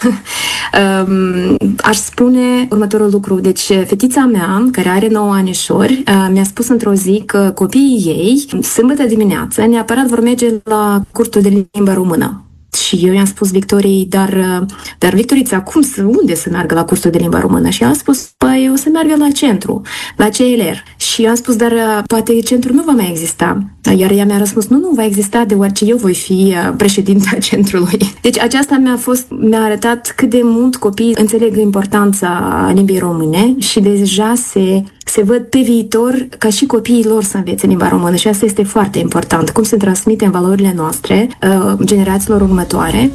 aș spune următorul lucru. Deci, fetița mea, care are 9 anișori, mi-a spus într-o zi că copiii ei, sâmbătă dimineață, neapărat vor merge la cursul de limba română. Și eu i-am spus Victoriei, dar Victorița, unde să meargă la cursul de limba română? Și a spus, păi, o să meargă la centru, la CLR. Și eu am spus, dar poate centrul nu va mai exista. Iar ea mi-a răspuns, nu va exista, deoarece eu voi fi președinta centrului. Deci aceasta mi-a arătat cât de mult copiii înțeleg importanța limbii române și deja se văd pe viitor ca și copiii lor să învețe limba română și asta este foarte important. Cum se transmitem valorile noastre generațiilor următoare.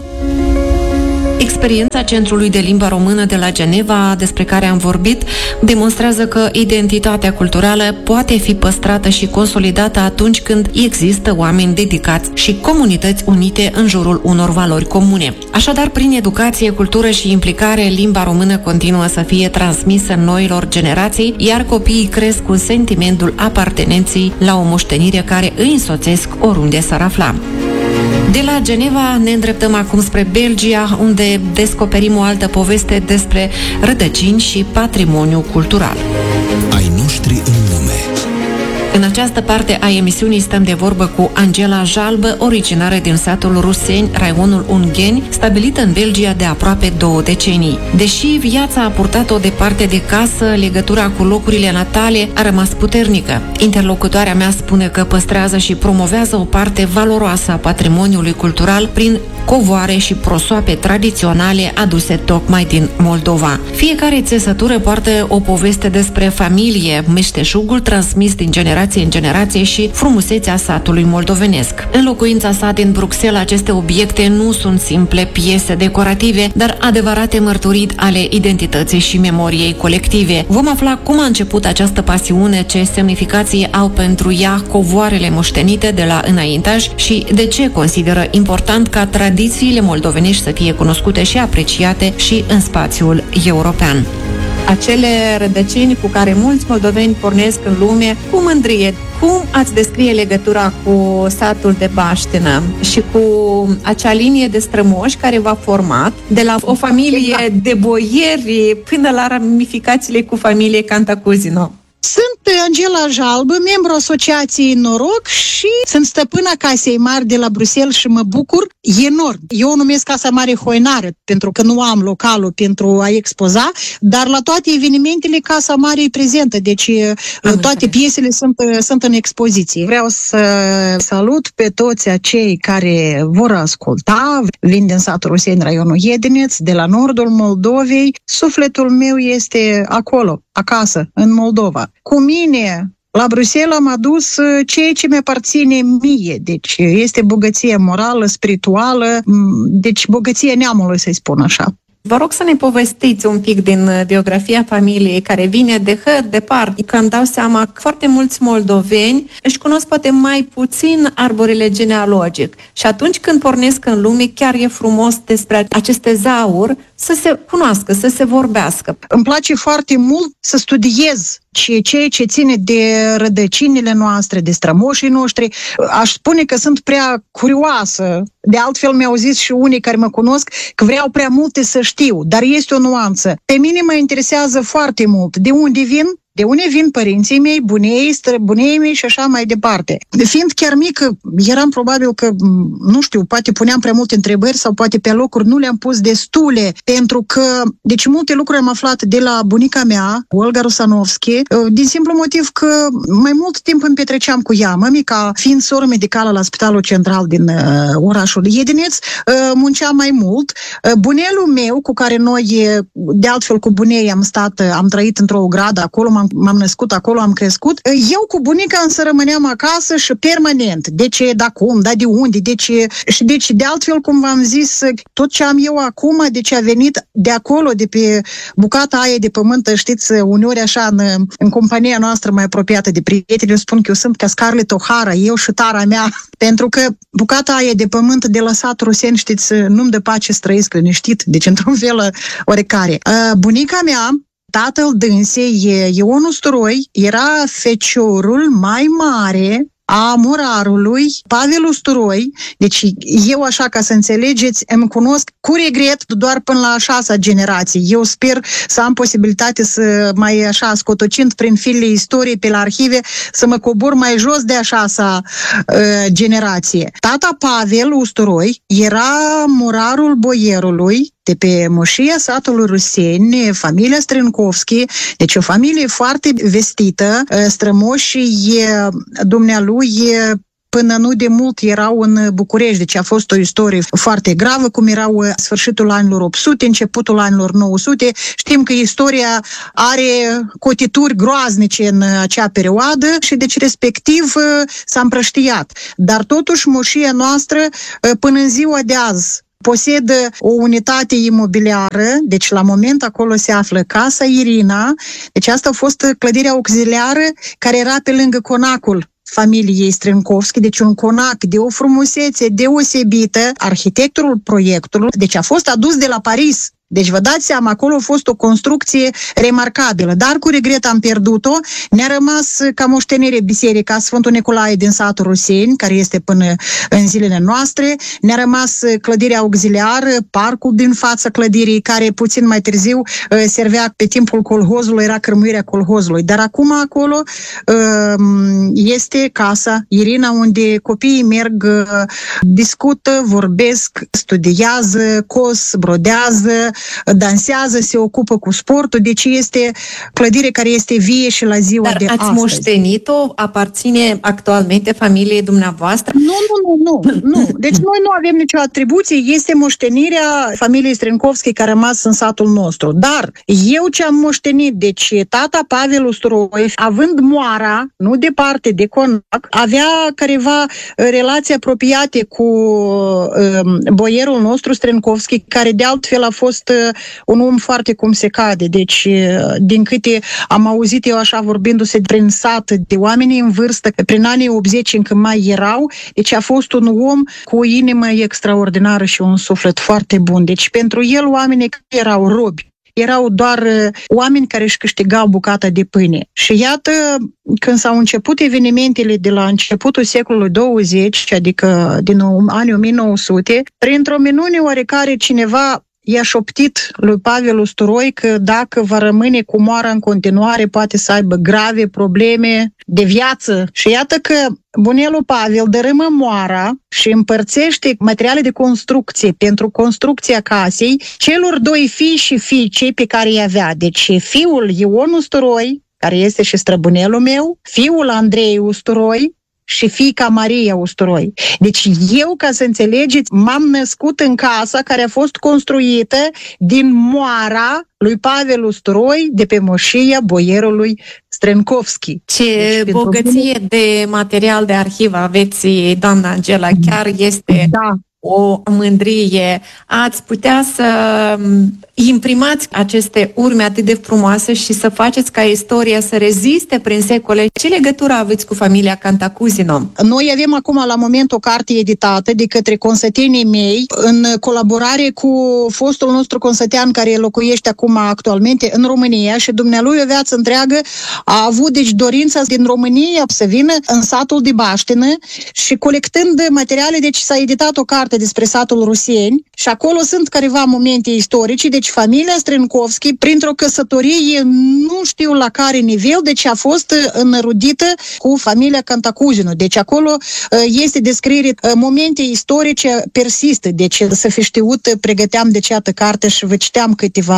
Experiența Centrului de Limba Română de la Geneva, despre care am vorbit, demonstrează că identitatea culturală poate fi păstrată și consolidată atunci când există oameni dedicați și comunități unite în jurul unor valori comune. Așadar, prin educație, cultură și implicare, limba română continuă să fie transmisă noilor generații, iar copiii cresc cu sentimentul apartenenței la o moștenire care îi însoțesc oriunde s-ar afla. De la Geneva ne îndreptăm acum spre Belgia, unde descoperim o altă poveste despre rădăcini și patrimoniu cultural. Ai noștri în lume. În această parte a emisiunii stăm de vorbă cu Angela Jalbă, originară din satul Ruseni, raionul Ungheni, stabilită în Belgia de aproape 2 decenii. Deși viața a purtat-o departe de casă, legătura cu locurile natale a rămas puternică. Interlocutoarea mea spune că păstrează și promovează o parte valoroasă a patrimoniului cultural prin covoare și prosoape tradiționale aduse tocmai din Moldova. Fiecare țesătură poartă o poveste despre familie, meșteșugul transmis din generație în generație și frumusețea satului moldovenesc. În locuința sa din Bruxelles, aceste obiecte nu sunt simple piese decorative, dar adevărate mărturii ale identității și memoriei colective. Vom afla cum a început această pasiune, ce semnificații au pentru ea covoarele moștenite de la înaintași și de ce consideră important ca tradițiile moldovenești să fie cunoscute și apreciate și în spațiul european. Acele rădăcini cu care mulți moldoveni pornesc în lume cu mândrie. Cum ați descrie legătura cu satul de Baștină și cu acea linie de strămoși care v-a format de la o familie de boieri până la ramificațiile cu familie Cantacuzino? Sunt Angela Jalbă, membru asociației Noroc și sunt stăpâna Casei Mari de la Bruxelles și mă bucur enorm. Eu o numesc Casa Mare Hoinară, pentru că nu am localul pentru a expoza, dar la toate evenimentele Casa Mare e prezentă, deci toate piesele sunt în expoziție. Vreau să salut pe toți acei care vor asculta. Vin din satul Ruseni, raionul Iedineț, de la nordul Moldovei. Sufletul meu este acolo, acasă, în Moldova. Cu mine, la Bruxelles, am adus ceea ce mi-aparține mie. Deci este bogăție morală, spirituală, deci bogăție neamului, să-i spun așa. Vă rog să ne povestiți un pic din biografia familiei care vine de departe, că îmi dau seama că foarte mulți moldoveni își cunosc poate mai puțin arborele genealogic și atunci când pornesc în lume chiar e frumos despre aceste zauri să se cunoască, să se vorbească. Îmi place foarte mult să studiez ceea ce ține de rădăcinile noastre, de strămoșii noștri. Aș spune că sunt prea curioasă. De altfel mi-au zis și unii care mă cunosc că vreau prea multe să știu, dar este o nuanță. Pe mine mă interesează foarte mult de unde vin, de unde vin părinții mei, bunei mei și așa mai departe. Fiind chiar mică, eram probabil că, nu știu, poate puneam prea multe întrebări sau poate pe locuri nu le-am pus destule, pentru că, deci multe lucruri am aflat de la bunica mea, Olga Rusanovski, din simplu motiv că mai mult timp îmi petreceam cu ea. Mămica, fiind soră medicală la Spitalul Central din orașul Iedineț, munceam mai mult. Bunelul meu, cu care noi, de altfel cu bunei am trăit într-o ogradă, acolo m-am m-am născut acolo, am crescut. Eu cu bunica însă rămâneam acasă și permanent. De ce, de acum, de unde, de ce? Și deci, de altfel, cum v-am zis, tot ce am eu acum, deci a venit de acolo, de pe bucata aia de pământ, știți, uneori așa, în compania noastră mai apropiată de prieteni, eu spun că eu sunt ca Scarlett O'Hara, eu și tara mea, pentru că bucata aia de pământ de la satul Ruseni, știți, nu-mi dă pace să trăiesc liniștit, deci într-un fel oarecare. Bunica mea, tatăl dânsei, Ion Usturoi, era feciorul mai mare a murarului Pavel Usturoi. Deci eu, așa ca să înțelegeți, îmi cunosc cu regret doar până la a 6-a generație. Eu sper să am posibilitate să mai așa scotocind prin filele istoriei pe la arhive, să mă cobor mai jos de a 6-a generație. Tata Pavel Usturoi era murarul boierului de pe moșia satului Ruseni, familia Strânkovski, deci o familie foarte vestită, strămoșii dumnealui până nu de mult erau în București, deci a fost o istorie foarte gravă, cum erau sfârșitul anilor 800, începutul anilor 900. Știm că istoria are cotituri groaznice în acea perioadă și deci respectiv s-a împrăștiat. Dar totuși moșia noastră până în ziua de azi posedă o unitate imobiliară, deci la moment acolo se află Casa Irina, deci asta a fost clădirea auxiliară care era pe lângă conacul familiei Strânkovski, deci un conac de o frumusețe deosebită. Arhitectul proiectului, deci a fost adus de la Paris. Deci vă dați seama, acolo a fost o construcție remarcabilă, dar cu regret am pierdut-o. Ne-a rămas ca moștenire biserica Sfântul Nicolae din satul Ruseni, care este până în zilele noastre. Ne-a rămas clădirea auxiliară, parcul din fața clădirii, care puțin mai târziu servea pe timpul colhozului, era cărmuirea colhozului. Dar acum acolo este Casa Irina, unde copiii merg, discută, vorbesc, studiază, cos, brodează, dansează, se ocupă cu sportul, deci este clădire care este vie și la ziua de astăzi. Dar ați moștenit-o? Aparține actualmente familiei dumneavoastră? Nu. Deci noi nu avem nicio atribuție, este moștenirea familiei Strânkovski care a rămas în satul nostru. Dar eu ce am moștenit, deci tata Pavel Usturoi, având moara, nu departe de conac, avea careva relații apropiate cu boierul nostru Strânkovski, care de altfel a fost un om foarte cum se cade. Deci, din câte am auzit eu așa vorbindu-se prin sat de oameni în vârstă, prin anii 80 încă mai erau, deci a fost un om cu o inimă extraordinară și un suflet foarte bun. Deci pentru el oamenii erau robi. Erau doar oameni care își câștigau bucata de pâine. Și iată, când s-au început evenimentele de la începutul secolului 20, adică din anii 1900, printr-o minune oarecare cineva i-a șoptit lui Pavel Usturoi că dacă va rămâne cu moara în continuare, poate să aibă grave probleme de viață. Și iată că bunelul Pavel dărâmă moara și împărțește materiale de construcție pentru construcția casei celor 2 fii și fiice pe care îi avea. Deci fiul Ion Usturoi, care este și străbunelul meu, fiul Andrei Usturoi și fiica Maria Usturoi. Deci eu, ca să înțelegeți, m-am născut în casa care a fost construită din moara lui Pavel Usturoi de pe moșia boierului Strânkovski. Ce deci, bogăție de material de arhivă aveți, doamna Angela, chiar este o mândrie. Ați putea să imprimați aceste urme atât de frumoase și să faceți ca istoria să reziste prin secole. Ce legătură aveți cu familia Cantacuzino? Noi avem acum la moment o carte editată de către consătenii mei în colaborare cu fostul nostru consătean care locuiește acum actualmente în România și dumnealui o viață întreagă a avut deci dorința din România să vină în satul de Baștină și colectând materiale, deci s-a editat o carte despre satul Ruseni și acolo sunt careva momente istorice, deci familia Strânkovski, printr-o căsătorie, nu știu la care nivel, deci a fost înrudită cu familia Cantacuzino. Deci acolo este descriere momente istorice persistă. Deci să fi știut, pregăteam de ceată carte și vă citeam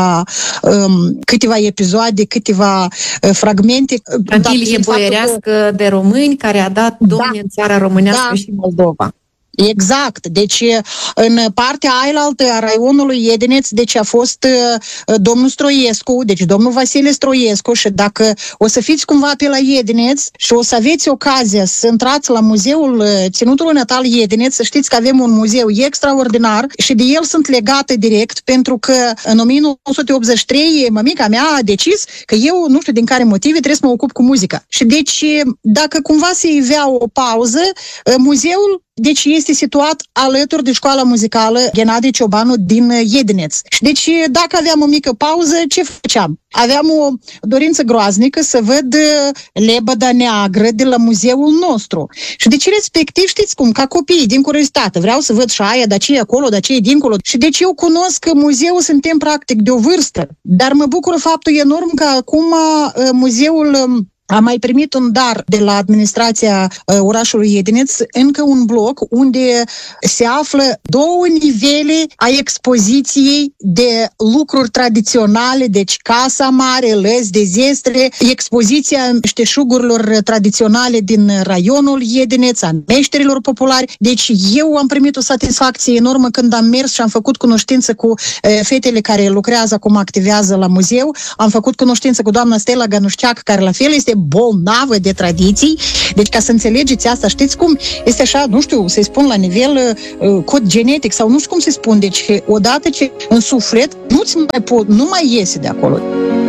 câteva episoade, câteva fragmente. Familie boierească de români care a dat domni în țara românească și Moldova. Exact. Deci, în partea ailaltă a raionului Iedineț, deci a fost domnul Stroiescu, deci domnul Vasile Stroiescu, și dacă o să fiți cumva pe la Iedineț și o să aveți ocazia să intrați la muzeul Ținutului Natal Iedineț, să știți că avem un muzeu extraordinar și de el sunt legate direct, pentru că în 1983 mămica mea a decis că eu, nu știu din care motive, trebuie să mă ocup cu muzica. Și deci, dacă cumva se ivea o pauză, muzeul deci este situat alături de școala muzicală Ghenadie Ciobanu din Iedineț. Și deci, dacă aveam o mică pauză, ce făceam? Aveam o dorință groaznică să văd lebăda neagră de la muzeul nostru. Și deci, respectiv, știți cum, ca copiii, din curiozitate, vreau să văd și aia, dar ce e acolo, dar ce e dincolo. Și deci eu cunosc că muzeul suntem practic de o vârstă, dar mă bucură faptul enorm că acum muzeul a mai primit un dar de la administrația orașului Iedineț, încă un bloc unde se află 2 nivele a expoziției de lucruri tradiționale, deci casa mare, lăzi de zestre, expoziția șteșugurilor tradiționale din raionul Iedineț, a meșterilor populari. Deci eu am primit o satisfacție enormă când am mers și am făcut cunoștință cu fetele care lucrează acum, activează la muzeu. Am făcut cunoștință cu doamna Stella Ganușceac, care la fel este bolnavă de tradiții. Deci, ca să înțelegeți asta, știți cum? Este așa, nu știu, să-i spun la nivel cod genetic sau nu știu cum se spun. Deci, odată ce în suflet, nu mai iese de acolo.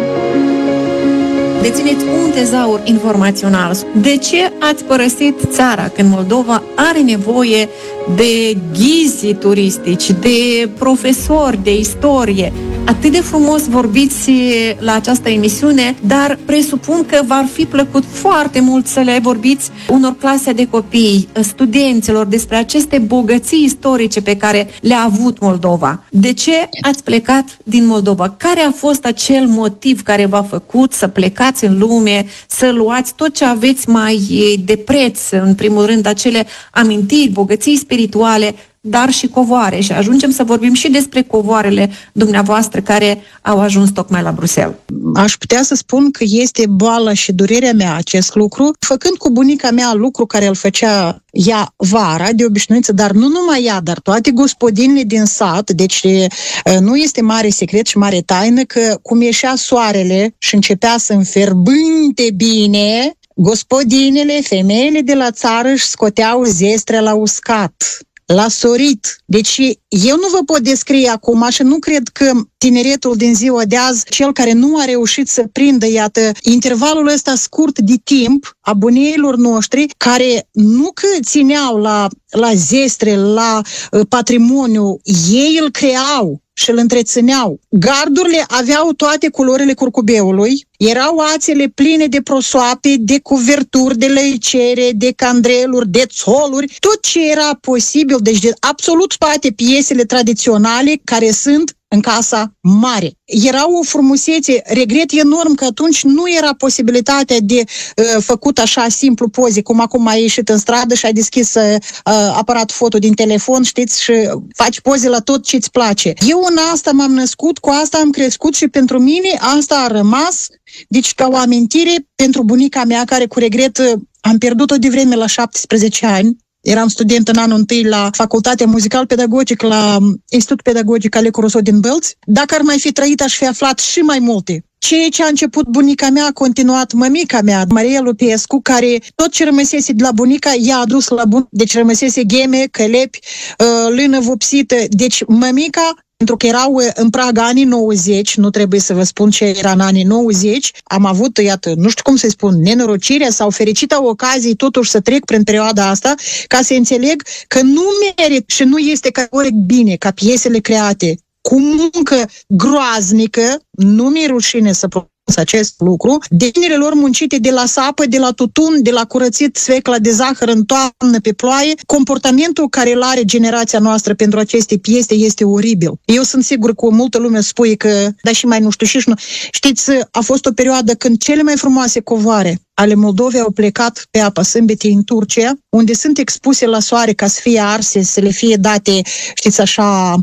Dețineți un tezaur informațional. De ce ați părăsit țara când Moldova are nevoie de ghizi turistici, de profesori de istorie? Atât de frumos vorbiți la această emisiune, dar presupun că v-ar fi plăcut foarte mult să le vorbiți unor clase de copii, studenților, despre aceste bogății istorice pe care le-a avut Moldova. De ce ați plecat din Moldova? Care a fost acel motiv care v-a făcut să plecați în lume, să luați tot ce aveți mai de preț, în primul rând acele amintiri, bogății spirituale, dar și covoare? Și ajungem să vorbim și despre covoarele dumneavoastră care au ajuns tocmai la Bruxelles. Aș putea să spun că este boala și durerea mea acest lucru, făcând cu bunica mea lucru care îl făcea ea vara, de obișnuință, dar nu numai ea, dar toate gospodinile din sat. Deci nu este mare secret și mare taină că cum ieșea soarele și începea să înferbânte bine, gospodinele, femeile de la țară își scoteau zestre la uscat, la sorit. Deci eu nu vă pot descrie acum și nu cred că tineretul din ziua de azi, cel care nu a reușit să prindă, iată, intervalul ăsta scurt de timp a buneilor noștri, care nu că țineau la zestre, la patrimoniu, ei îl creau și îl întrețineau. Gardurile aveau toate culorile curcubeului, erau ațele pline de prosoape, de cuverturi, de lăicere, de candreluri, de țoluri, tot ce era posibil, deci de absolut toate piesele tradiționale care sunt în Casa Mare. Era o frumusețe, regret enorm că atunci nu era posibilitatea de făcut așa simplu poze, cum acum ai ieșit în stradă și ai deschis aparatul foto din telefon, știți, și faci poze la tot ce îți place. Eu în asta m-am născut, cu asta am crescut și pentru mine asta a rămas, deci ca o amintire pentru bunica mea, care cu regret am pierdut-o de vreme la 17 ani. Eram student în anul întâi la Facultatea Muzical-Pedagogic, la Institutul Pedagogic Alecu Rousseau din Bălți. Dacă ar mai fi trăit, aș fi aflat și mai multe. Ceea ce a început bunica mea a continuat mămica mea, Maria Lupescu, care tot ce rămăsese de la bunica i-a adus la bun. Deci rămăsese gheme, călepi, lână vopsită. Deci mămica, pentru că erau în prag anii 90, nu trebuie să vă spun ce era în anii 90, am avut, iată, nu știu cum să spun, nenorocirea sau fericita ocazie totuși să trec prin perioada asta, ca să înțeleg că nu merit și nu este categoric bine ca piesele create cu muncă groaznică, nu mi-e rușine să acest lucru, denile lor muncite de la sapă, de la tutun, de la curățit svecla de zahăr în toamnă pe ploaie, comportamentul care îl are generația noastră pentru aceste piese este oribil. Eu sunt sigur că multă lume spune că, da și mai nu știu și nu. Știți, a fost o perioadă când cele mai frumoase covoare ale Moldovei au plecat pe apa Sâmbetei în Turcia, unde sunt expuse la soare ca să fie arse, să le fie date, știți așa,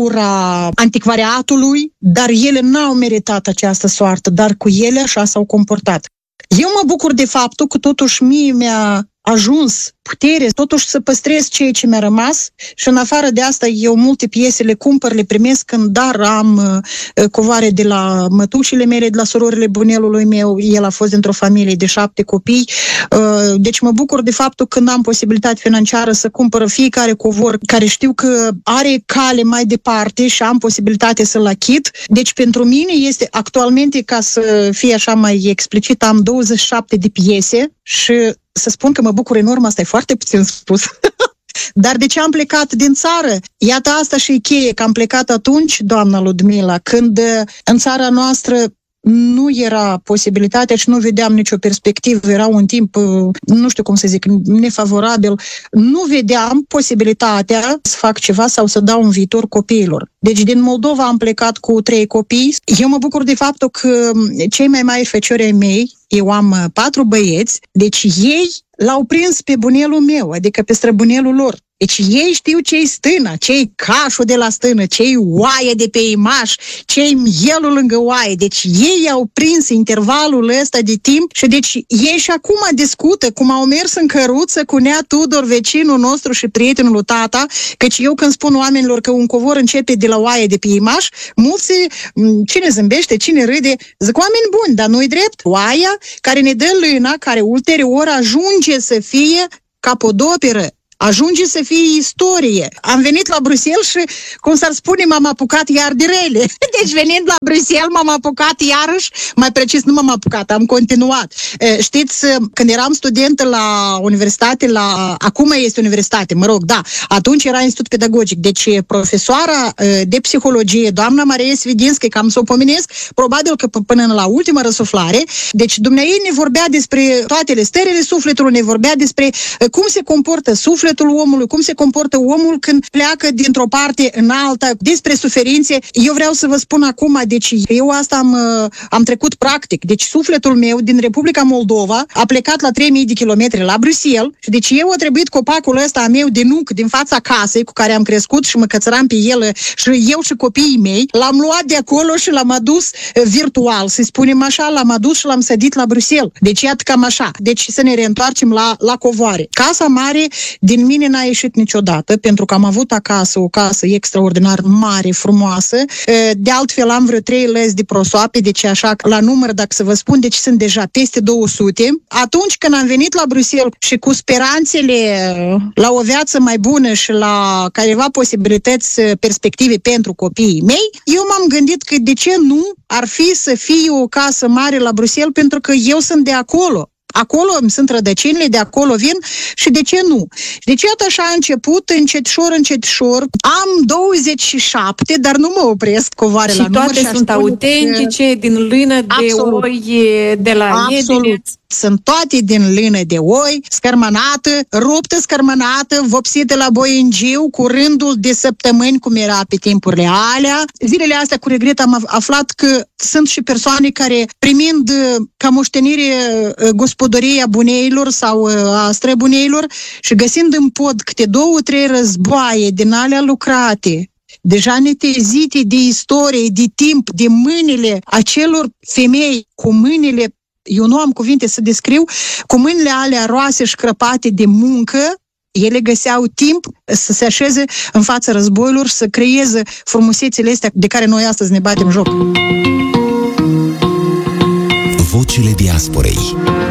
aura anticvariatului, dar ele n-au meritat această soartă, dar cu ele așa s-au comportat. Eu mă bucur de faptul că totuși mie mi-a ajuns putere totuși să păstrez ceea ce mi-a rămas și în afară de asta eu multe piese le cumpăr, le primesc în dar, am covoare de la mătușile mele, de la surorile bunelului meu, el a fost dintr-o familie de 7 copii, deci mă bucur de faptul că n-am posibilitate financiară să cumpăr fiecare covor care știu că are cale mai departe și am posibilitate să-l achit. Deci pentru mine este actualmente, ca să fie așa mai explicit, am 27 de piese și să spun că mă bucur enorm, asta e foarte puțin spus. Dar de ce am plecat din țară? Iată, asta și e cheie, că am plecat atunci, doamna Ludmila, când în țara noastră nu era posibilitatea și nu vedeam nicio perspectivă, era un timp, nu știu cum să zic, nefavorabil, nu vedeam posibilitatea să fac ceva sau să dau un viitor copiilor. Deci din Moldova am plecat cu 3 copii. Eu mă bucur de faptul că cei mai mari feciori ai mei, eu am 4 băieți, deci ei l-au prins pe bunelul meu, adică pe străbunelul lor. Deci ei știu ce-i stâna, ce-i cașul de la stână, ce-i oaie de pe imaș, ce-i mielul lângă oaie. Deci ei au prins intervalul ăsta de timp și deci ei și acum discută cum au mers în căruță cu Nea Tudor, vecinul nostru și prietenul lui tata, căci eu când spun oamenilor că un covor începe de la oaie de pe imaș, mulți, cine zâmbește, cine râde, zic oameni buni, dar nu-i drept. Oaia care ne dă lâna, care ulterior ajunge să fie capodoperă, ajunge să fie istorie. Am venit la Bruxelles și, cum s-ar spune, m-am apucat iar de rele. Deci venind la Bruxelles m-am apucat iarăși, mai precis nu m-am apucat, am continuat. Știți, când eram studentă la universitate, acum este universitate, mă rog, da, atunci era institut pedagogic, deci profesoara de psihologie, doamna Maria Svidinski, cam să o pomenesc, probabil că până la ultima răsuflare, deci dumneavoastră ne vorbea despre toate stările sufletului, ne vorbea despre cum se comportă sufletul omului, cum se comportă omul când pleacă dintr-o parte în alta, despre suferințe. Eu vreau să vă spun acum, deci eu asta am trecut practic. Deci sufletul meu din Republica Moldova a plecat la 3000 de kilometri la Bruxelles și deci eu a trebuit copacul ăsta a meu de nuc din fața casei cu care am crescut și mă cățăram pe el și eu și copiii mei, l-am luat de acolo și l-am adus virtual, să spunem așa, l-am adus și l-am sădit la Bruxelles. Deci iată cam așa. Deci să ne reîntoarcem la covoare. Casa mare din mine n-a ieșit niciodată, pentru că am avut acasă o casă extraordinar mare, frumoasă. De altfel am vreo 3 lăzi de prosoape, deci așa, la număr, dacă să vă spun, deci sunt deja peste 200. Atunci când am venit la Bruxelles și cu speranțele la o viață mai bună și la careva posibilități, perspective pentru copiii mei, eu m-am gândit că de ce nu ar fi să fie o casă mare la Bruxelles, pentru că eu sunt de acolo. Acolo îmi sunt rădăcinile, de acolo vin și de ce nu? Deci iată așa a început, încetișor. Am 27, dar nu mă opresc covoare la număr. Și toate sunt autentice, din lână de oi, de la Iedine. Sunt toate din lână de oi, scărmănată, ruptă scărmănată, vopsită la boingiu, cu rândul de săptămâni, cum era pe timpurile alea. Zilele astea, cu regret, am aflat că sunt și persoane care, primind ca moștenire gospodăria buneilor sau a străbuneilor și găsind în pod câte 2-3 războaie din alea lucrate, deja netezite de istorie, de timp, de mâinile acelor femei, cu mâinile, eu nu am cuvinte să descriu, cu mâinile alea roase și crăpate de muncă, ele găseau timp să se așeze în fața războiilor și să creeze frumusețile astea de care noi astăzi ne batem joc. Vocile diasporei.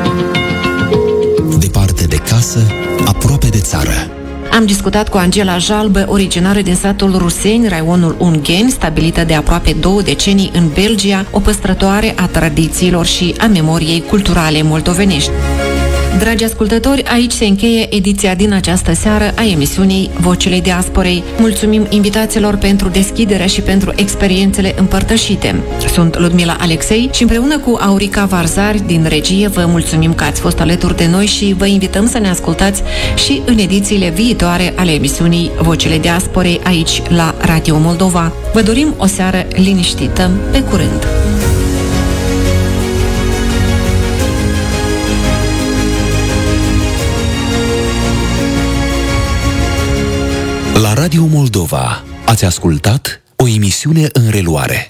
Departe de casă, aproape de țară. Am discutat cu Angela Jalbă, originară din satul Ruseni, raionul Ungheni, stabilită de aproape 2 decenii în Belgia, o păstrătoare a tradițiilor și a memoriei culturale moldovenești. Dragi ascultători, aici se încheie ediția din această seară a emisiunii Vocile Diasporei. Mulțumim invitațiilor pentru deschiderea și pentru experiențele împărtășite. Sunt Ludmila Alexei și împreună cu Aurica Varzari din regie vă mulțumim că ați fost alături de noi și vă invităm să ne ascultați și în edițiile viitoare ale emisiunii Vocile Diasporei aici la Radio Moldova. Vă dorim o seară liniștită. Pe curând! La Radio Moldova ați ascultat o emisiune în reluare.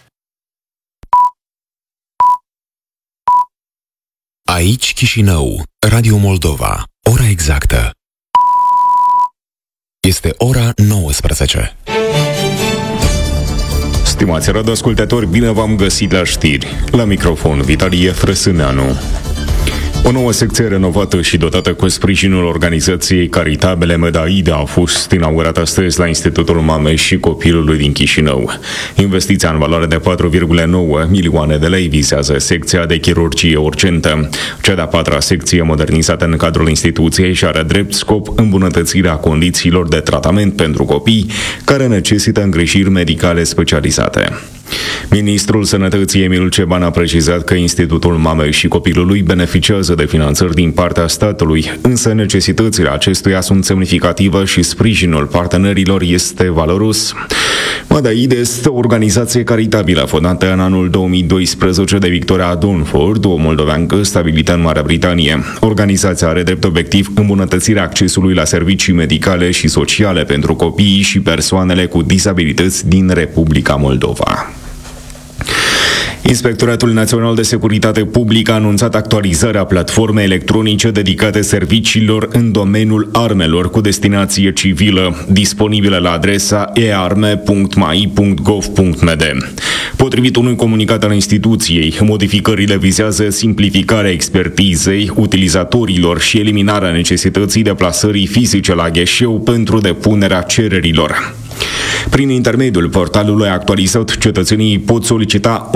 Aici Chișinău, Radio Moldova, ora exactă. Este ora 19. Stimați radioascultători, bine v-am găsit la știri. La microfon, Vitalie Frăsâneanu. O nouă secție renovată și dotată cu sprijinul organizației caritabile Medaide a fost inaugurată astăzi la Institutul Mamei și Copilului din Chișinău. Investiția în valoare de 4,9 milioane de lei vizează secția de chirurgie urgentă. Cea de-a patra secție modernizată în cadrul instituției și are drept scop îmbunătățirea condițiilor de tratament pentru copii care necesită îngrijiri medicale specializate. Ministrul Sănătății Emil Ceban a precizat că Institutul Mamei și Copilului beneficiază de finanțări din partea statului, însă necesitățile acestuia sunt semnificative și sprijinul partenerilor este valoros. Medaide este o organizație caritabilă fondată în anul 2012 de Victoria Dunford, o moldoveancă stabilită în Marea Britanie. Organizația are drept obiectiv îmbunătățirea accesului la servicii medicale și sociale pentru copiii și persoanele cu dizabilități din Republica Moldova. Inspectoratul Național de Securitate Publică a anunțat actualizarea platformei electronice dedicate serviciilor în domeniul armelor cu destinație civilă, disponibilă la adresa earme.mai.gov.md. Potrivit unui comunicat al instituției, modificările vizează simplificarea expertizei utilizatorilor și eliminarea necesității deplasării fizice la gheșeu pentru depunerea cererilor. Prin intermediul portalului actualizat, cetățenii pot solicita